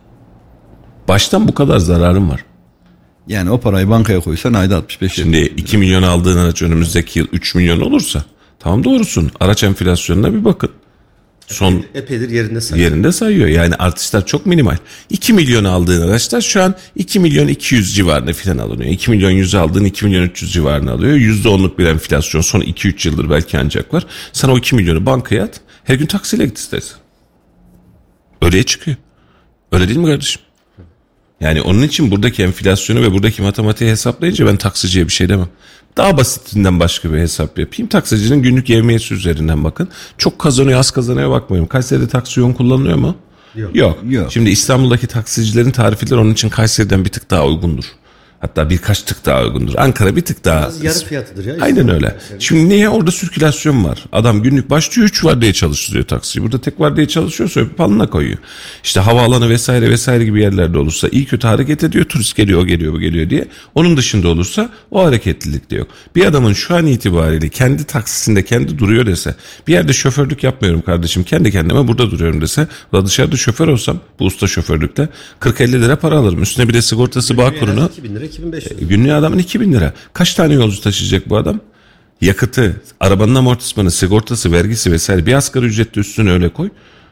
Baştan bu kadar zararım var. Yani o parayı bankaya koysan ayda 65. Şimdi 2 milyon aldığın araç önümüzdeki yıl 3 milyon olursa tamam, doğrusun. Araç enflasyonuna bir bakın. Son epeydir yerinde sayıyor. Yani artışlar çok minimal. 2 milyon aldığın araçlar şu an 2 milyon 200 civarında filan alınıyor. 2 milyon 100 aldığın 2 milyon 300 civarında alıyor. %10'luk bir enflasyon son 2-3 yıldır belki ancak var. Sen o 2 milyonu bankaya at. Her gün taksiyle git istersen. Öyleye çıkıyor. Öyle değil mi kardeşim? Yani onun için buradaki enflasyonu ve buradaki matematiği hesaplayınca ben taksiciye bir şey demem. Daha basitinden başka bir hesap yapayım. Taksicinin günlük yevmiyesi üzerinden bakın. Çok kazanıyor, az kazanıyor bakmayın. Kayseri'de taksi yoğun kullanılıyor mu? Yok. Şimdi İstanbul'daki taksicilerin tarifeleri onun için Kayseri'den bir tık daha uygundur. Hatta birkaç tık daha uygundur. Ankara bir tık daha. Yarı fiyatıdır ya. Aynen öyle. Şimdi niye? Orada sirkülasyon var. Adam günlük başlıyor 3 vardiya çalıştırıyor taksiyi. Burada tek vardiya çalışıyorsa öpüp alnına koyuyor. İşte havaalanı vesaire gibi yerlerde olursa iyi kötü hareket ediyor. Turist geliyor, o geliyor, bu geliyor diye. Onun dışında olursa o hareketlilik de yok. Bir adamın şu an itibariyle kendi taksisinde kendi duruyor dese, bir yerde şoförlük yapmıyorum kardeşim, kendi kendime burada duruyorum dese, dışarıda şoför olsam bu usta şoförlükte 40-50 lira para alırım. Üstüne bir de sigortası, bağ kurunu. 2000 lira, 2500. Günlüğü adamın 2000 lira. Kaç tane yolcu taşıyacak bu adam? Yakıtı, arabanın amortismanı, sigortası, vergisi vesaire bir asgari ücretle üstüne öyle koy.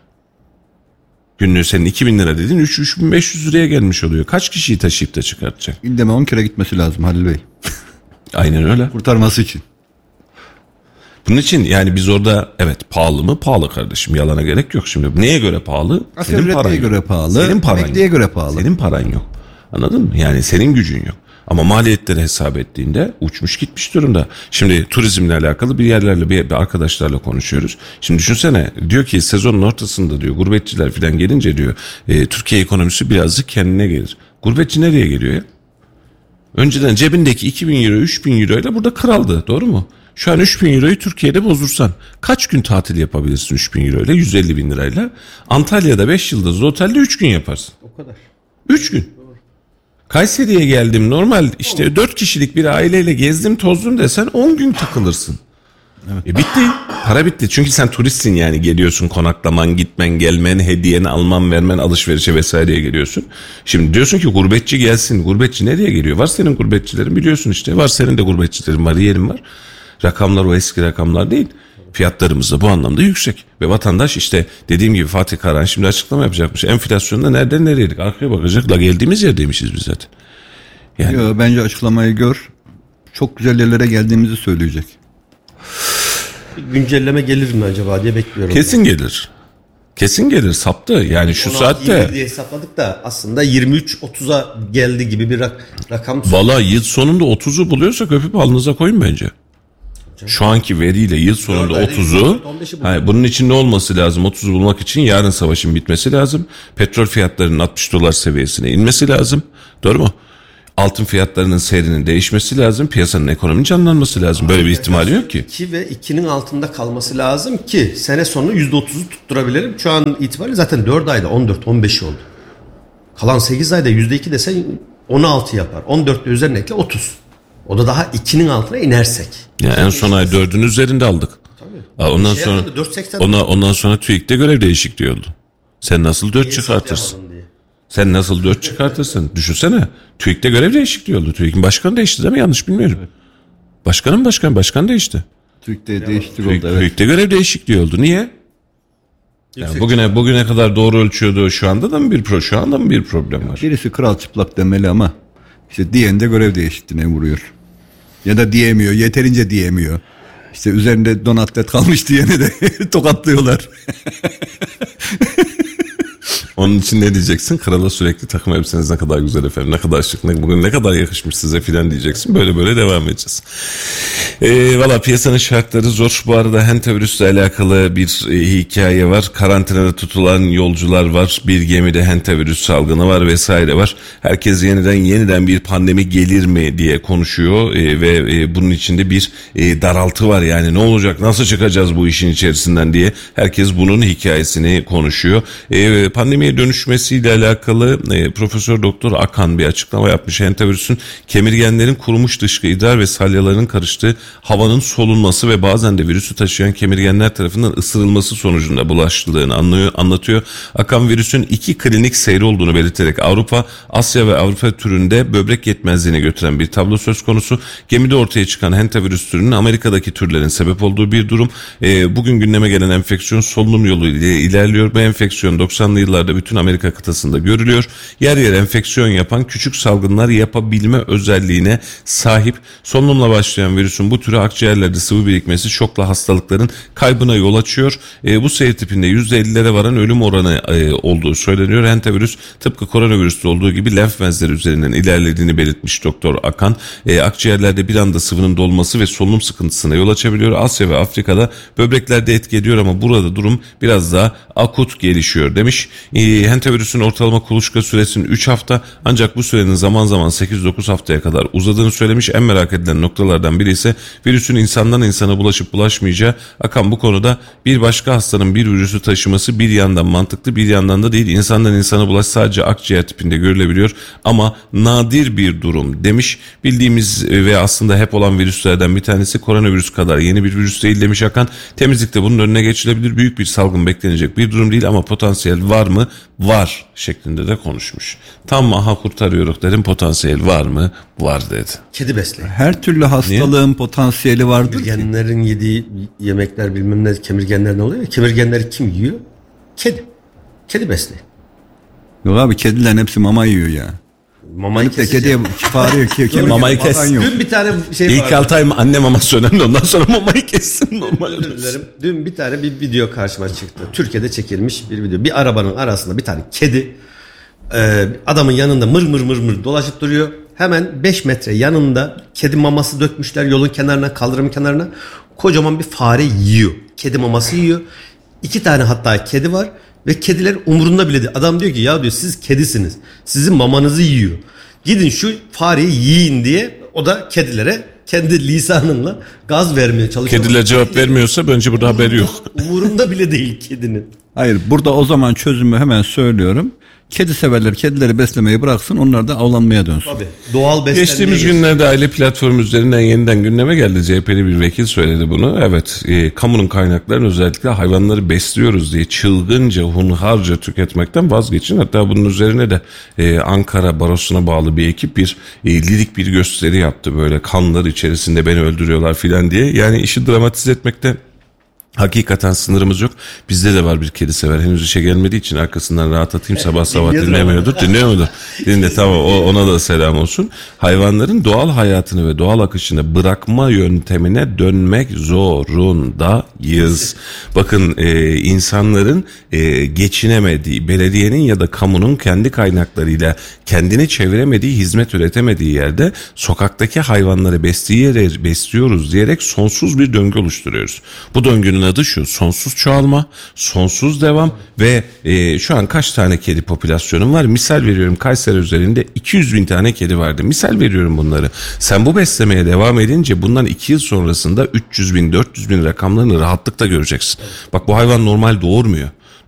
Günlüğü senin 2000 lira dediğin 3.500 liraya gelmiş oluyor. Kaç kişiyi taşıyıp da çıkartacak? İndeme 10 kere gitmesi lazım Halil Bey. Aynen öyle. Kurtarması için. Bunun için yani biz orada evet pahalı mı? Pahalı kardeşim. Yalana gerek yok şimdi. Neye göre pahalı? Asgari ücretliğe göre pahalı. Senin paran emekliye göre pahalı. Senin paran yok. Anladın mı? Yani senin gücün yok. Ama maliyetleri hesap ettiğinde uçmuş gitmiş durumda. Şimdi turizmle alakalı bir yerlerle bir arkadaşlarla konuşuyoruz. Şimdi düşünsene, diyor ki sezonun ortasında diyor gurbetçiler falan gelince diyor Türkiye ekonomisi birazcık kendine gelir. Gurbetçi nereye geliyor ya? Önceden cebindeki 2000 euro 3000 euro ile burada kraldı, doğru mu? Şu an 3000 euroyu Türkiye'de bozursan kaç gün tatil yapabilirsin 3000 euro ile 150 bin lirayla? Antalya'da 5 yıldızlı otelde 3 gün yaparsın. O kadar. 3 gün. Kayseri'ye geldim normal işte 4 kişilik bir aileyle gezdim tozdum desen 10 gün takılırsın. Evet. Bitti. Para bitti. Çünkü sen turistsin yani, geliyorsun konaklaman, gitmen, gelmen, hediyeni alman, vermen, alışverişe vesaireye geliyorsun. Şimdi diyorsun ki gurbetçi gelsin. Gurbetçi nereye geliyor? Var senin gurbetçilerin, biliyorsun işte. Var senin de gurbetçilerin var, yerin var. Rakamlar o eski rakamlar değil. Fiyatlarımız da bu anlamda yüksek. Ve vatandaş işte dediğim gibi Fatih Karahan şimdi açıklama yapacakmış. Enflasyonda nereden nereydik? Arkaya bakacak. La geldiğimiz yerdeymişiz biz zaten. Yani. Yo, bence açıklamayı gör. Çok güzel yerlere geldiğimizi söyleyecek. Bir güncelleme gelir mi acaba diye bekliyorum. Kesin gelir. Kesin gelir, saptı. Yani şu saatte. diye hesapladık da aslında 23-30'a geldi gibi bir rakam. Valla yıl sonunda 30'u buluyorsak öpüp alnınıza koyun bence. Şu anki veriyle yıl sonunda 30'u, bunun için ne olması lazım? 30'u bulmak için yarın savaşın bitmesi lazım. Petrol fiyatlarının 60 dolar seviyesine inmesi lazım. Doğru mu? Altın fiyatlarının seyrinin değişmesi lazım. Piyasanın, ekonominin canlanması lazım. Böyle bir ihtimali yok ki. 2 ve 2'nin altında kalması lazım ki sene sonu %30'u tutturabilelim. Şu an itibariyle zaten 4 ayda 14-15 oldu. Kalan 8 ayda %2 desen 16 yapar. 14 de üzerine ekle 30. O da daha 2'nin altına inersek. Ya en son ay 4'ün üzerinde aldık. Tabii. Ondan sonra TÜİK'te görev değişikliği oldu. Sen nasıl 4 çıkartırsın? Sen nasıl 4 çıkartırsın? Düşünsene. TÜİK'te görev değişikliği oldu. TÜİK'in başkanı değişti değil mi? Yanlış bilmiyorum. Evet. Başkan değişti. TÜİK'te değişiklik oldu. Evet. TÜİK'te görev değişikliği oldu. Niye? Yani bugüne kadar doğru ölçüyordu. Şu anda mı bir problem var? Birisi kral çıplak demeli ama işte diyen de görev değişikliğine vuruyor. Ya da diyemiyor. Yeterince diyemiyor. İşte üzerinde don atlet kalmış diyene de tokatlıyorlar. Onun için ne diyeceksin? Krala sürekli takım elbiseniz ne kadar güzel efendim, ne kadar şık, bugün ne kadar yakışmış size filan diyeceksin. Böyle devam edeceğiz. Valla piyasanın şartları zor. Bu arada hantavirüsle alakalı bir hikaye var. Karantinada tutulan yolcular var. Bir gemide hantavirüs salgını var vesaire var. Herkes yeniden bir pandemi gelir mi diye konuşuyor ve bunun içinde bir daraltı var. Yani ne olacak, nasıl çıkacağız bu işin içerisinden diye herkes bunun hikayesini konuşuyor. Pandemiye dönüşmesiyle alakalı Profesör Doktor Akan bir açıklama yapmış. Hantavirüsün kemirgenlerin kurumuş dışkı, idrar ve salyaların karıştığı havanın solunması ve bazen de virüsü taşıyan kemirgenler tarafından ısırılması sonucunda bulaştığını anlatıyor. Akan virüsün 2 klinik seyri olduğunu belirterek Avrupa, Asya ve Avrupa türünde böbrek yetmezliğine götüren bir tablo söz konusu. Gemide ortaya çıkan hantavirüs türünün Amerika'daki türlerin sebep olduğu bir durum. Bugün gündeme gelen enfeksiyon solunum yolu ile ilerliyor. Bu enfeksiyon 90'lı yıllarda bütün Amerika kıtasında görülüyor. Yer yer enfeksiyon yapan küçük salgınlar yapabilme özelliğine sahip. Solunumla başlayan virüsün bu türü akciğerlerde sıvı birikmesi şokla hastalıkların kaybına yol açıyor. Bu seyir tipinde %50'lere varan ölüm oranı olduğu söyleniyor. Hantavirüs tıpkı koronavirüste olduğu gibi lenf bezleri üzerinden ilerlediğini belirtmiş Doktor Akan. Akciğerlerde bir anda sıvının dolması ve solunum sıkıntısına yol açabiliyor. Asya ve Afrika'da böbreklerde etki ediyor ama burada durum biraz daha akut gelişiyor demiş. Hantavirüsün ortalama kuluçka süresinin 3 hafta ancak bu sürenin zaman zaman 8-9 haftaya kadar uzadığını söylemiş. En merak edilen noktalardan biri ise virüsün insandan insana bulaşıp bulaşmayacağı. Akan bu konuda bir başka hastanın bir virüsü taşıması bir yandan mantıklı, bir yandan da değil. İnsandan insana bulaş sadece akciğer tipinde görülebiliyor ama nadir bir durum demiş. Bildiğimiz ve aslında hep olan virüslerden bir tanesi, koronavirüs kadar yeni bir virüs değil demiş Akan. Temizlikte bunun önüne geçilebilir. Büyük bir salgın beklenecek bir durum değil ama potansiyel var mı? Var şeklinde de konuşmuş. Tam aha kurtarıyoruz dedim, potansiyel var mı? Var dedi. Kedi besle. Her türlü hastalığın potansiyeli vardır. Kemirgenlerin yediği yemekler bilmem ne, kemirgenler ne oluyor? Kemirgenleri kim yiyor? Kedi besle. Yok abi, kedilerin hepsi mama yiyor ya. Mamayı kediye fare mamayı kes. Dün bir tane şey vardı. İlk 6 ay anne maması önemli, ondan sonra mamayı kessin. Dün bir tane bir video karşıma çıktı. Türkiye'de çekilmiş bir video. Bir arabanın arasında bir tane kedi adamın yanında mır mır dolaşıp duruyor. Hemen 5 metre yanında kedi maması dökmüşler yolun kenarına, kaldırımın kenarına. Kocaman bir fare yiyor. Kedi maması yiyor. 2 tane hatta kedi var. Ve kediler umurunda bile değil. Adam diyor ki ya diyor, siz kedisiniz. Sizin mamanızı yiyor. Gidin şu fareyi yiyin diye o da kedilere kendi lisanınla gaz vermeye çalışıyor. Kediler cevap vermiyorsa bence burada haberi yok. Umurunda bile değil kedinin. Hayır, burada o zaman çözümü hemen söylüyorum. Kedi severler kedileri beslemeyi bıraksın, onlar da avlanmaya dönsün. Tabii. Doğal beslenmeye. Geçtiğimiz günlerde aile platformu üzerinden yeniden gündeme geldi. CHP'li bir vekil söyledi bunu. Evet, kamunun kaynaklarını özellikle hayvanları besliyoruz diye çılgınca, hunharca tüketmekten vazgeçin. Hatta bunun üzerine de Ankara Barosu'na bağlı bir ekip bir lirik bir gösteri yaptı. Böyle kanlar içerisinde beni öldürüyorlar filan diye. Yani işi dramatize etmekten hakikaten sınırımız yok. Bizde de var bir kedi sever. Henüz işe gelmediği için arkasından rahat atayım, sabah dinlemiyordur. Dinle, tamam, ona da selam olsun. Hayvanların doğal hayatını ve doğal akışını bırakma yöntemine dönmek zorundayız. Bakın insanların geçinemediği, belediyenin ya da kamunun kendi kaynaklarıyla kendini çeviremediği, hizmet üretemediği yerde sokaktaki hayvanları besliyoruz diyerek sonsuz bir döngü oluşturuyoruz. Bu döngünün adı şu: sonsuz çoğalma, sonsuz devam ve şu an kaç tane kedi popülasyonum var? Misal veriyorum, Kayseri üzerinde 200 bin tane kedi vardı. Misal veriyorum bunları. Sen bu beslemeye devam edince bundan 2 yıl sonrasında 300 bin, 400 bin rakamlarını rahatlıkla göreceksin. Bak, bu hayvan normal doğurmuyor.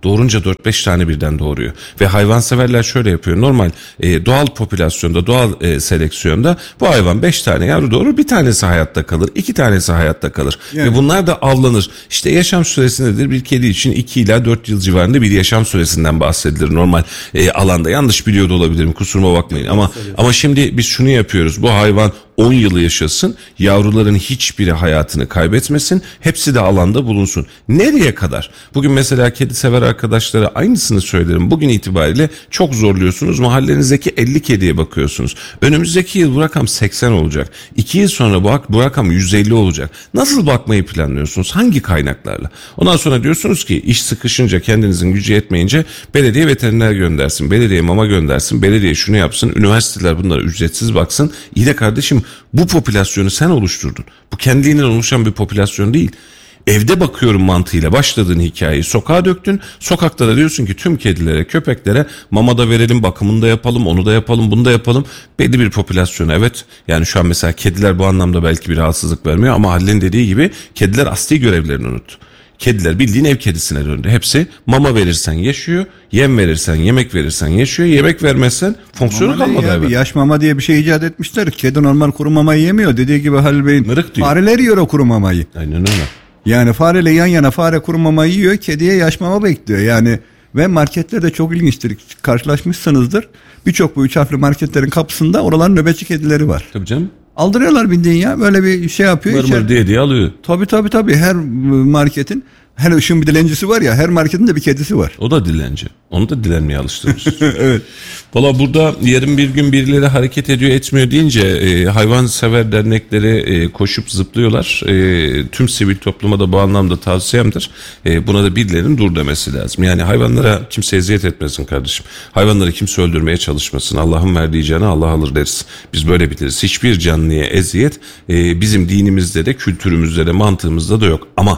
doğurunca 4-5 tane birden doğuruyor. Ve hayvanseverler şöyle yapıyor. Normal doğal popülasyonda, doğal seleksiyonda bu hayvan 5 tane yavru doğurur, bir tanesi hayatta kalır, 2 tanesi hayatta kalır. Yani. Ve bunlar da avlanır. İşte yaşam süresi nedir? Bir kedi için 2 ila 4 yıl civarında bir yaşam süresinden bahsedilir normal alanda. Yanlış biliyor da olabilirim, kusuruma bakmayın. Ama şimdi biz şunu yapıyoruz. Bu hayvan 10 yılı yaşasın, yavruların hiçbiri hayatını kaybetmesin, hepsi de alanda bulunsun. Nereye kadar? Bugün mesela kedi sever arkadaşlara aynısını söylerim. Bugün itibariyle çok zorluyorsunuz. Mahallenizdeki 50 kediye bakıyorsunuz. Önümüzdeki yıl bu rakam 80 olacak. 2 yıl sonra bu rakam 150 olacak. Nasıl bakmayı planlıyorsunuz? Hangi kaynaklarla? Ondan sonra diyorsunuz ki iş sıkışınca, kendinizin gücü yetmeyince belediye veteriner göndersin, belediye mama göndersin, belediye şunu yapsın, üniversiteler bunlara ücretsiz baksın. İyi de kardeşim, bu popülasyonu sen oluşturdun. Bu kendiliğinden oluşan bir popülasyon değil. Evde bakıyorum mantığıyla başladığın hikayeyi sokağa döktün. Sokakta da diyorsun ki tüm kedilere, köpeklere mama da verelim, bakımını da yapalım, onu da yapalım, bunu da yapalım. Belli bir popülasyon, evet. Yani şu an mesela kediler bu anlamda belki bir rahatsızlık vermiyor ama Halil'in dediği gibi kediler asli görevlerini unuttu. Kediler bildiğin ev kedisine döndü. Hepsi mama verirsen yaşıyor, yem verirsen, yemek verirsen yaşıyor, yemek vermezsen fonksiyonu kalmadı. Ya, yaş mama diye bir şey icat etmişler. Kedi normal kuru mamayı yemiyor. Dediği gibi Halil Bey'in fareler yiyor o kuru mamayı. Aynen öyle. Yani fareyle yan yana fare kuru mamayı yiyor, kediye yaş mama bekliyor. Yani ve marketlerde çok ilginçtir. Karşılaşmışsınızdır. Birçok bu 3 harfli marketlerin kapısında oraların nöbetçi kedileri var. Tabii canım. Aldırıyorlar bildiğin ya. Böyle bir şey yapıyor. Mırmır diye alıyor. Tabii. Her marketin, her ışığın bir dilencisi var ya, her marketin de bir kedisi var. O da dilenci. Onu da dilenmeye alıştırmışız. Evet. Valla burada yarın bir gün birileri hareket ediyor etmiyor deyince hayvansever dernekleri koşup zıplıyorlar. Tüm sivil topluma da bu anlamda tavsiyemdir. Buna da birilerinin dur demesi lazım. Yani hayvanlara kimse eziyet etmesin kardeşim. Hayvanları kimse öldürmeye çalışmasın. Allah'ın verdiği canı Allah alır deriz. Biz böyle biliriz. Hiçbir canlıya eziyet bizim dinimizde de, kültürümüzde de, mantığımızda da yok. Ama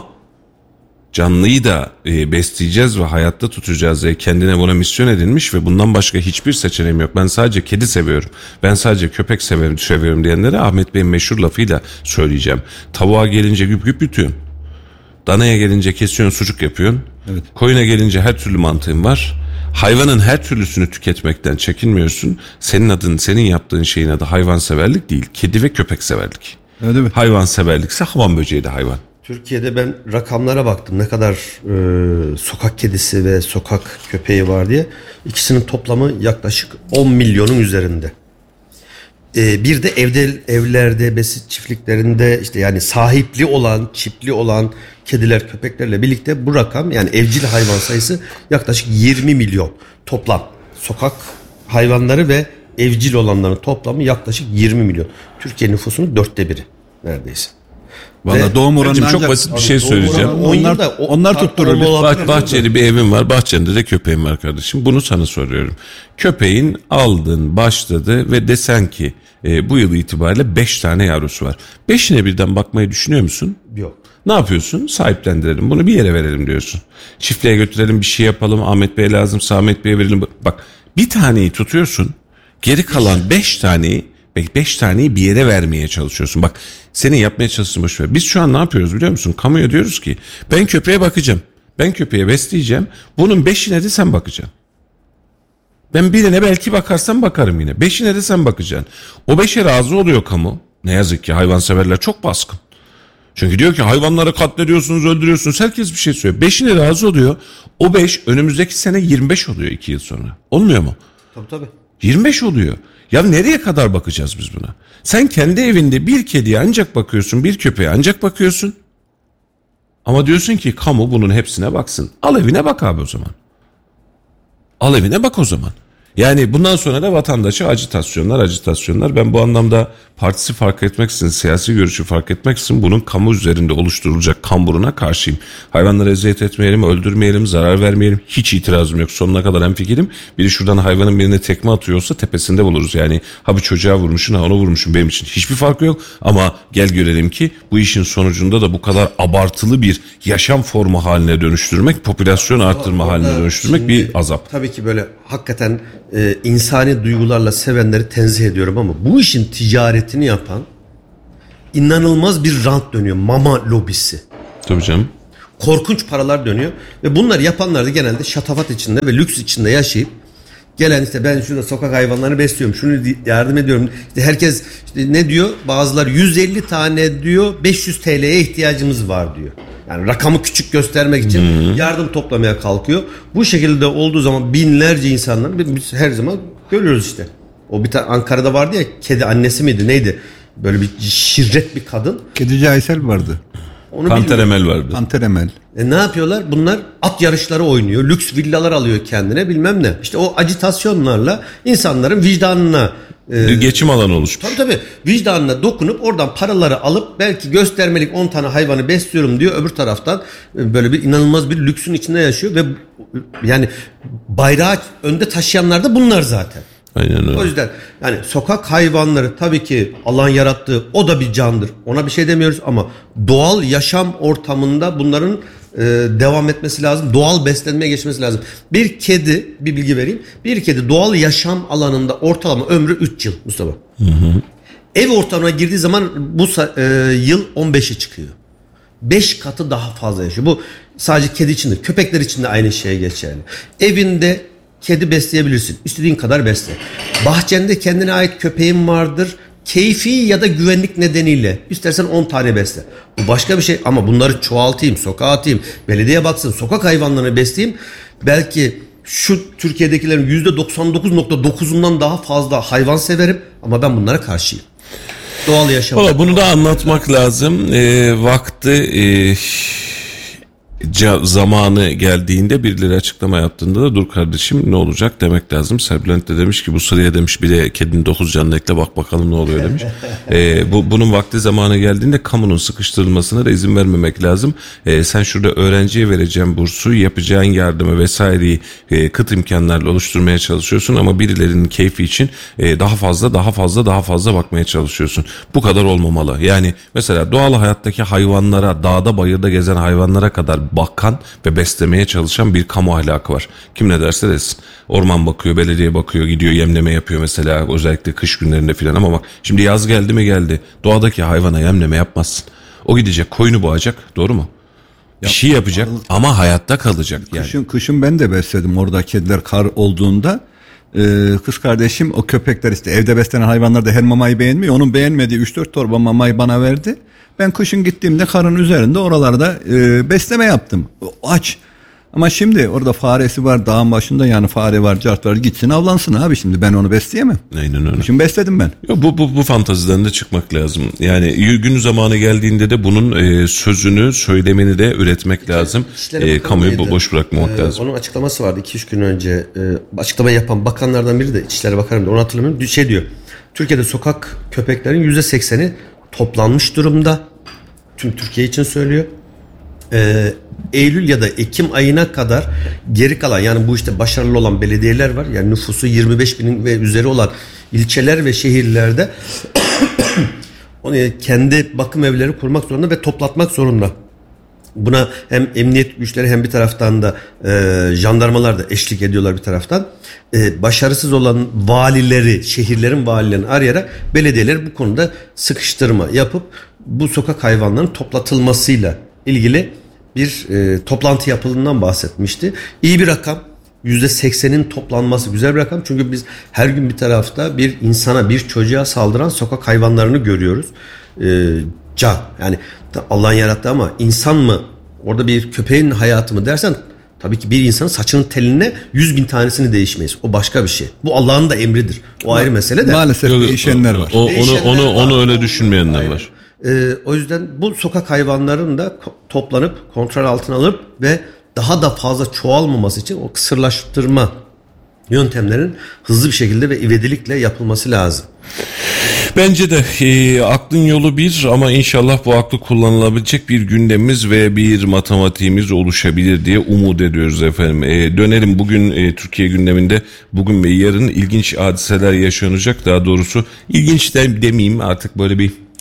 canlıyı da besleyeceğiz ve hayatta tutacağız diye kendine buna misyon edinmiş ve bundan başka hiçbir seçeneğim yok. Ben sadece kedi seviyorum, ben sadece köpek seviyorum diyenlere Ahmet Bey'in meşhur lafıyla söyleyeceğim. Tavuğa gelince güp güp yutuyorsun. Danaya gelince kesiyorsun, sucuk yapıyorsun. Evet. Koyuna gelince her türlü mantığın var. Hayvanın her türlüsünü tüketmekten çekinmiyorsun. Senin adın, senin yaptığın şeyin adı hayvanseverlik değil, kedi ve köpek severlik. Öyle mi? Hayvanseverlikse hamam böceği de hayvan. Türkiye'de ben rakamlara baktım, ne kadar sokak kedisi ve sokak köpeği var diye. İkisinin toplamı yaklaşık 10 milyonun üzerinde. Bir de evlerde, besit çiftliklerinde işte yani sahipli olan, çipli olan kediler, köpeklerle birlikte bu rakam, yani evcil hayvan sayısı yaklaşık 20 milyon toplam. Sokak hayvanları ve evcil olanların toplamı yaklaşık 20 milyon. Türkiye nüfusunun 1/4 neredeyse. Valla doğum oranı çok basit bir şey söyleyeceğim. Onlar tutturur. Bahçeli bir evim var. Bahçende de köpeğim var kardeşim. Bunu sana soruyorum. Köpeğin aldın, başladı ve desen ki bu yıl itibariyle 5 tane yavrusu var. 5'ine birden bakmayı düşünüyor musun? Yok. Ne yapıyorsun? Sahiplendirelim. Bunu bir yere verelim diyorsun. Çiftliğe götürelim, bir şey yapalım. Ahmet Bey lazımsa Ahmet Bey'e verelim. Bak, bir taneyi tutuyorsun. Geri kalan 5 taneyi bir yere vermeye çalışıyorsun. Bak, senin yapmaya çalıştığın boş ver. Biz şu an ne yapıyoruz biliyor musun? Kamuya diyoruz ki ben köpeğe bakacağım. Ben köpeğe besleyeceğim. Bunun 5'ine de sen bakacaksın. Ben birine belki bakarsam bakarım yine. 5'ine de sen bakacaksın. O 5'e razı oluyor kamu. Ne yazık ki hayvanseverler çok baskın. Çünkü diyor ki hayvanları katlediyorsunuz, öldürüyorsunuz. Herkes bir şey söylüyor. 5'ine razı oluyor. O 5 önümüzdeki sene 25 oluyor 2 yıl sonra. Olmuyor mu? Tabii. 25 oluyor. Ya nereye kadar bakacağız biz buna? Sen kendi evinde bir kediye ancak bakıyorsun, bir köpeğe ancak bakıyorsun. Ama diyorsun ki kamu bunun hepsine baksın. Al evine bak abi o zaman. Al evine bak o zaman. Yani bundan sonra da vatandaşa acitasyonlar. Ben bu anlamda partisi fark etmeksizin, siyasi görüşü fark etmeksizin bunun kamu üzerinde oluşturulacak kamburuna karşıyım. Hayvanları eziyet etmeyelim, öldürmeyelim, zarar vermeyelim. Hiç itirazım yok. Sonuna kadar hemfikirim. Biri şuradan hayvanın birine tekme atıyorsa tepesinde buluruz. Yani ha bir çocuğa vurmuşsun, ha ona vurmuşsun, benim için hiçbir farkı yok. Ama gel görelim ki bu işin sonucunda da bu kadar abartılı bir yaşam formu haline dönüştürmek, popülasyon arttırma haline dönüştürmek bir azap. Tabii ki böyle hakikaten insani duygularla sevenleri tenzih ediyorum ama bu işin ticaretini yapan inanılmaz bir rant dönüyor. Mama lobisi. Tabii canım. korkunç paralar dönüyor ve bunları yapanlar da genelde şatafat içinde ve lüks içinde yaşayıp gelen işte ben şurada sokak hayvanlarını besliyorum, şunu yardım ediyorum. İşte herkes işte ne diyor? Bazıları 150 tane diyor 500 TL'ye ihtiyacımız var diyor. Yani rakamı küçük göstermek için yardım toplamaya kalkıyor. Bu şekilde olduğu zaman binlerce insanlar biz her zaman görüyoruz işte. O bir tane Ankara'da vardı ya, kedi annesi miydi neydi? Böyle bir şirret bir kadın. Kedici Aysel vardı. Panter Emel vardı. Panter Emel. Ne yapıyorlar? Bunlar at yarışları oynuyor. Lüks villalar alıyor kendine bilmem ne. İşte o agitasyonlarla insanların vicdanına geçim alanı oluşmuş. Tabii. Vicdanına dokunup oradan paraları alıp belki göstermelik 10 tane hayvanı besliyorum diyor. Öbür taraftan böyle bir inanılmaz bir lüksün içinde yaşıyor ve yani bayrağı önde taşıyanlar da bunlar zaten. Aynen öyle. O yüzden yani sokak hayvanları tabii ki Allah'ın yarattığı, o da bir candır. Ona bir şey demiyoruz ama doğal yaşam ortamında bunların devam etmesi lazım. Doğal beslenmeye geçmesi lazım. Bir kedi, bir bilgi vereyim. Bir kedi doğal yaşam alanında ortalama ömrü 3 yıl Mustafa. Ev ortamına girdiği zaman bu yıl 15'e çıkıyor. 5 katı daha fazla yaşıyor. Bu sadece kedi için de, köpekler için de aynı şeye geçerli. Evinde kedi besleyebilirsin. İstediğin kadar besle. Bahçende kendine ait köpeğin vardır. Keyfi ya da güvenlik nedeniyle istersen 10 tane besle. Bu başka bir şey ama bunları çoğaltayım, sokağa atayım, belediye baksın, sokak hayvanlarını besleyeyim. Belki şu Türkiye'dekilerin %99.9'undan daha fazla hayvan severim ama ben bunlara karşıyım. Doğal yaşam. Valla bunu da anlatmak lazım. Vakti zamanı geldiğinde birileri açıklama yaptığında da dur kardeşim ne olacak demek lazım. Serbülent de demiş ki bu sıraya demiş bir de kedinin 9 canını ekle bak bakalım ne oluyor demiş. Bunun vakti zamanı geldiğinde kamunun sıkıştırılmasına da izin vermemek lazım. Sen şurada öğrenciye vereceğin bursu, yapacağın yardımı vesaireyi kıt imkanlarla oluşturmaya çalışıyorsun ama birilerinin keyfi için daha fazla bakmaya çalışıyorsun. Bu kadar olmamalı. Yani mesela doğal hayattaki hayvanlara, dağda bayırda gezen hayvanlara kadar bakan ve beslemeye çalışan bir kamu ahlakı var. Kim ne derse desin. Orman bakıyor, belediye bakıyor, gidiyor yemleme yapıyor mesela özellikle kış günlerinde filan ama bak şimdi yaz geldi mi geldi. Doğadaki hayvana yemleme yapmazsın. O gidecek koyunu boğacak, doğru mu? Bir şey yapacak ama hayatta kalacak yani. Kışın ben de besledim orada kediler kar olduğunda. Kız kardeşim o köpekler işte evde beslenen hayvanlar da her mamayı beğenmiyor. Onun beğenmediği 3-4 torba mamayı bana verdi. Ben kışın gittiğimde karın üzerinde oralarda besleme yaptım. Aç. Ama şimdi orada faresi var dağın başında yani fare var cart var gitsin avlansın abi şimdi ben onu besleyemem. Aynen öyle. Şimdi besledim ben. Bu fantaziden de çıkmak lazım. Yani gün zamanı geldiğinde de bunun sözünü söylemini de üretmek lazım. Kamuoyu boş bırakmamak lazım. Onun açıklaması vardı 2-3 gün önce. Açıklama yapan bakanlardan biri de İçişleri Bakanı da onu hatırlamıyorum. Şey diyor. Türkiye'de sokak köpeklerin %80'i toplanmış durumda. Tüm Türkiye için söylüyor. Eylül ya da Ekim ayına kadar geri kalan yani bu işte başarılı olan belediyeler var. Yani nüfusu 25 binin ve üzeri olan ilçeler ve şehirlerde kendi bakım evleri kurmak zorunda ve toplatmak zorunda. Buna hem emniyet güçleri hem bir taraftan da jandarmalar da eşlik ediyorlar bir taraftan. Başarısız olan valileri, şehirlerin valilerini arayarak belediyeler bu konuda sıkıştırma yapıp bu sokak hayvanlarının toplatılmasıyla ilgili bir toplantı yapıldığından bahsetmişti. İyi bir rakam. %80'in toplanması güzel bir rakam. Çünkü biz her gün bir tarafta bir insana, bir çocuğa saldıran sokak hayvanlarını görüyoruz. Can. Yani Allah'ın yarattığı ama insan mı? Orada bir köpeğin hayatı mı dersen tabii ki bir insanın saçının teline 100.000 tanesini değişmeyiz. O başka bir şey. Bu Allah'ın da emridir. O ayrı mesele de. Maalesef değişenler var. Onu öyle düşünmeyenler var. O yüzden bu sokak hayvanların da toplanıp kontrol altına alınıp ve daha da fazla çoğalmaması için o kısırlaştırma yöntemlerin hızlı bir şekilde ve ivedilikle yapılması lazım. Bence de aklın yolu bir ama inşallah bu aklı kullanılabilecek bir gündemimiz ve bir matematiğimiz oluşabilir diye umut ediyoruz efendim. Dönelim bugün Türkiye gündeminde bugün ve yarın ilginç hadiseler yaşanacak. Daha doğrusu ilginç demeyeyim artık böyle bir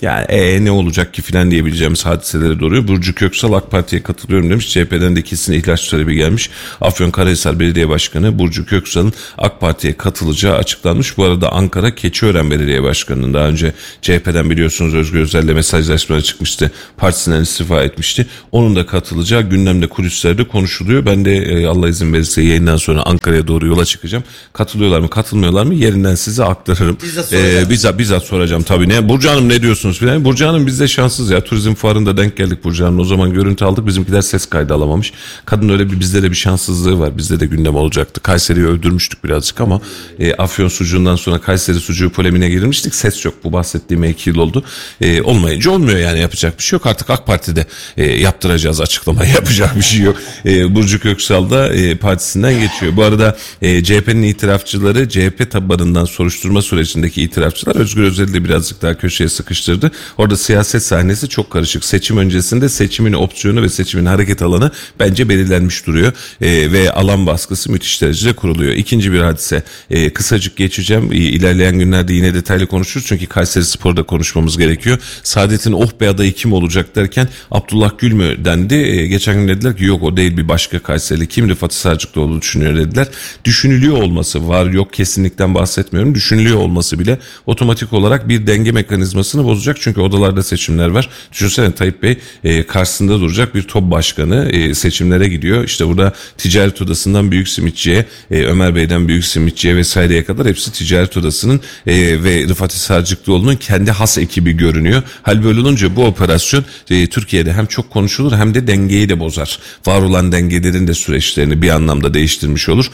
Yani ne olacak ki filan diyebileceğimiz hadiselere doğruyor. Burcu Köksal AK Parti'ye katılıyorum demiş. CHP'den de kesin ihraç talebi gelmiş. Afyonkarahisar Belediye Başkanı Burcu Köksal'ın AK Parti'ye katılacağı açıklanmış. Bu arada Ankara Keçiören Belediye Başkanı'nın daha önce CHP'den biliyorsunuz Özgür Özel'le mesajlaşmaları çıkmıştı. Partisinden istifa etmişti. Onun da katılacağı gündemde, kulislerde konuşuluyor. Ben de Allah izin verirse yayından sonra Ankara'ya doğru yola çıkacağım. Katılıyorlar mı, katılmıyorlar mı? Yerinden size aktarırım. Bizzat soracağım tabii. Burcu Hanım ne diyorsunuz filan? Burcu Hanım biz de şanssız ya. Turizm fuarında denk geldik Burcu Hanım. O zaman görüntü aldık. Bizimkiler ses kaydı alamamış. Kadın öyle bizde de bir şanssızlığı var. Bizde de gündem olacaktı. Kayseri'yi övdürmüştük birazcık ama Afyon sucuğundan sonra Kayseri sucuğu polemiğine girilmiştik. Ses yok. Bu bahsettiğime 2 yıl oldu. Olmayınca olmuyor yani, yapacak bir şey yok. Artık AK Parti'de yaptıracağız açıklamayı. Yapacak bir şey yok. Burcu Köksal da partisinden geçiyor. Bu arada CHP'nin itirafçıları, CHP tabanından soruşturma sürecindeki itirafçılar Özgür Özel'i birazcık daha köşeye sıkıştırdı. Orada siyaset sahnesi çok karışık. Seçim öncesinde seçimin opsiyonu ve seçimin hareket alanı bence belirlenmiş duruyor. Ve alan baskısı müthiş derecede kuruluyor. İkinci bir hadise. Kısacık geçeceğim. İlerleyen günlerde yine detaylı konuşuruz. Çünkü Kayserispor'da konuşmamız gerekiyor. Saadet'in oh be adayı kim olacak derken Abdullah Gül mü dendi. Geçen gün dediler ki yok o değil, bir başka Kayserili. Kim? Rıfat Sarcıklıoğlu düşünüyor dediler. Düşünülüyor olması, var yok kesinlikten bahsetmiyorum. Düşünülüyor olması bile otomatik olarak bir denge mekanizmasını bozacak. Çünkü odalarda seçimler var. Düşünsene Tayyip Bey karşısında duracak bir top başkanı seçimlere gidiyor. İşte burada ticaret odasından büyük simitçiye, Ömer Bey'den büyük simitçiye vesaireye kadar hepsi ticaret odasının ve Rıfat Sarcıklıoğlu'nun kendi has ekibi görünüyor. Hal böyle olunca bu operasyon Türkiye'de hem çok konuşulur hem de dengeyi de bozar. Var olan dengelerin de süreçlerini bir anlamda değiştirmiş olur.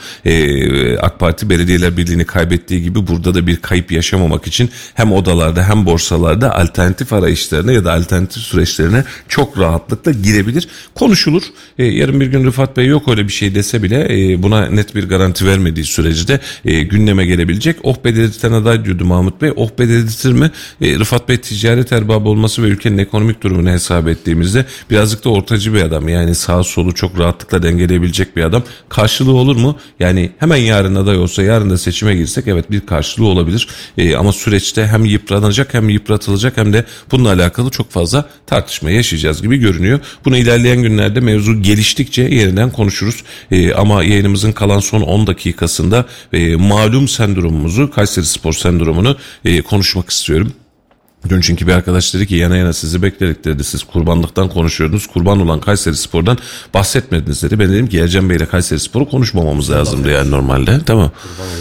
AK Parti Belediyeler Birliği'ni kaybettiği gibi burada da bir kayıp yaşamamak için hem odalarda hem borsalarda alternatif arayışlarına ya da alternatif süreçlerine çok rahatlıkla girebilir. Konuşulur. Yarın bir gün Rıfat Bey yok öyle bir şey dese bile buna net bir garanti vermediği sürece de gündeme gelebilecek. Oh be dedirten aday diyordu Mahmut Bey. Oh be dedirtir mi? Rıfat Bey ticaret erbabı olması ve ülkenin ekonomik durumunu hesap ettiğimizde birazcık da ortacı bir adam. Yani sağ solu çok rahatlıkla dengeleyebilecek bir adam. Karşılığı olur mu? Yani hemen yarın aday olsa, yarın da seçime girsek evet bir karşılığı olabilir. Ama süreçte hem yıpranacak hem yıpratılacak hem de bununla alakalı çok fazla tartışma yaşayacağız gibi görünüyor. Bunu ilerleyen günlerde mevzu geliştikçe yeniden konuşuruz. Ama yayınımızın kalan son 10 dakikasında malum sendromumuzu, Kayserispor sendromunu konuşmak istiyorum. Dün çünkü bir arkadaş dedi ki yana yana sizi bekledik dedi. Siz kurbanlıktan konuşuyordunuz. Kurban olan Kayserispor'dan bahsetmediniz dedi. Ben dedim ki Ercan Bey ile Kayserispor'u konuşmamamız lazımdı yani normalde. Tamam.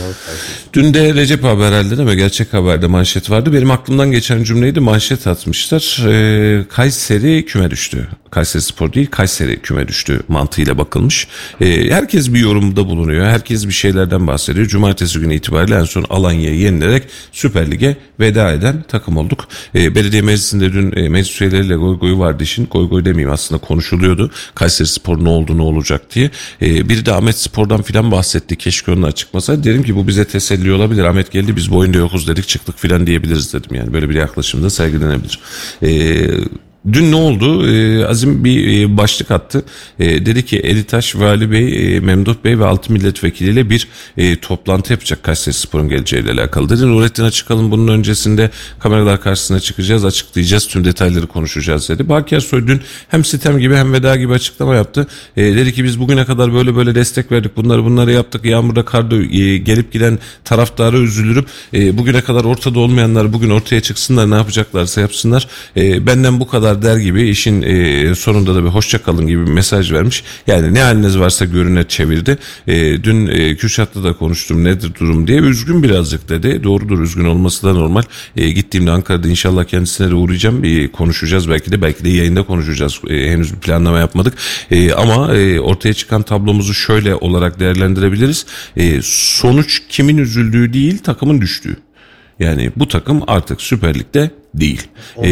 Dün de Recep Haber herhalde değil mi? Gerçek Haber'de manşet vardı. Benim aklımdan geçen cümleydi, manşet atmışlar. Kayseri küme düştü. Kayserispor değil, Kayseri küme düştü mantığıyla bakılmış. Herkes bir yorumda bulunuyor. Herkes bir şeylerden bahsediyor. Cumartesi günü itibariyle en son Alanya'yı yenilerek Süper Lig'e veda eden takım olduk. Belediye meclisinde dün meclis üyeleriyle goy vardı işin. Goy demeyeyim aslında, konuşuluyordu. Kayserispor ne oldu ne olacak diye. Biri de Ahmet Spor'dan filan bahsetti. Keşke onun açıkmasaydı. Dedim ki bu bize teselli olabilir. Ahmet geldi biz bu oyunda yokuz dedik çıktık filan diyebiliriz dedim. Yani böyle bir yaklaşımda sergilenebilir. Dün ne oldu? Azim bir başlık attı. Dedi ki Elitaş, Vali Bey, Memduh Bey ve 6 milletvekiliyle bir toplantı yapacak Kayserispor'un geleceğiyle alakalı. Dedi Nurettin Açıkalın bunun öncesinde kameralar karşısına çıkacağız, açıklayacağız, tüm detayları konuşacağız dedi. Baki Ersoy dün hem sitem gibi hem veda gibi açıklama yaptı. Dedi ki biz bugüne kadar böyle destek verdik, bunları yaptık. Yağmurda karda gelip giden taraftara üzülürüm. Bugüne kadar ortada olmayanlar bugün ortaya çıksınlar, ne yapacaklarsa yapsınlar. Benden bu kadar der gibi işin sonunda da bir hoşça kalın gibi bir mesaj vermiş. Yani ne haliniz varsa görüne çevirdi. Dün Kürşat'la da konuştum nedir durum diye. Üzgün birazcık dedi. Doğrudur, üzgün olması da normal. Gittiğimde Ankara'da inşallah kendisine de uğrayacağım. Konuşacağız belki de yayında konuşacağız. Henüz bir planlama yapmadık. Ama ortaya çıkan tablomuzu şöyle olarak değerlendirebiliriz. Sonuç kimin üzüldüğü değil, takımın düştüğü. Yani bu takım artık Süper Lig'de değil.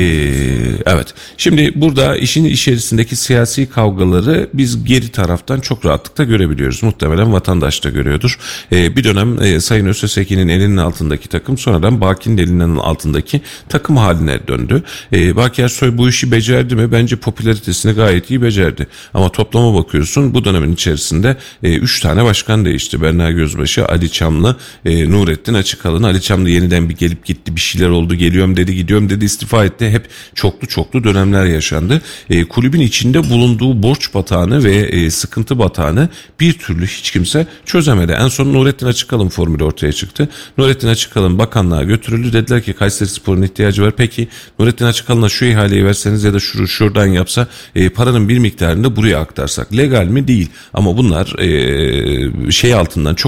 Evet. Şimdi burada işin içerisindeki siyasi kavgaları biz geri taraftan çok rahatlıkla görebiliyoruz. Muhtemelen vatandaş da görüyordur. Bir dönem Sayın Öztesekin'in elinin altındaki takım sonradan Baki'nin elinin altındaki takım haline döndü. Baki Ersoy bu işi becerdi mi? Bence popülaritesini gayet iyi becerdi. Ama toplama bakıyorsun bu dönemin içerisinde 3 tane başkan değişti. Berna Gözbaşı, Ali Çamlı, Nurettin Açıkalın. Ali Çamlı yeniden bir gelip gitti, bir şeyler oldu, geliyorum dedi, gidiyorum döneminde de istifa etti. Hep çoklu dönemler yaşandı. Kulübün içinde bulunduğu borç batağını ve sıkıntı batağını bir türlü hiç kimse çözemedi. En son Nurettin Açıkalın formülü ortaya çıktı. Nurettin Açıkalın bakanlığa götürüldü. Dediler ki Kayserispor'un ihtiyacı var. Peki Nurettin Açıkalın'a şu ihaleyi verseniz ya da şuradan yapsa paranın bir miktarını da buraya aktarsak. Legal mi? Değil. Ama bunlar altından çok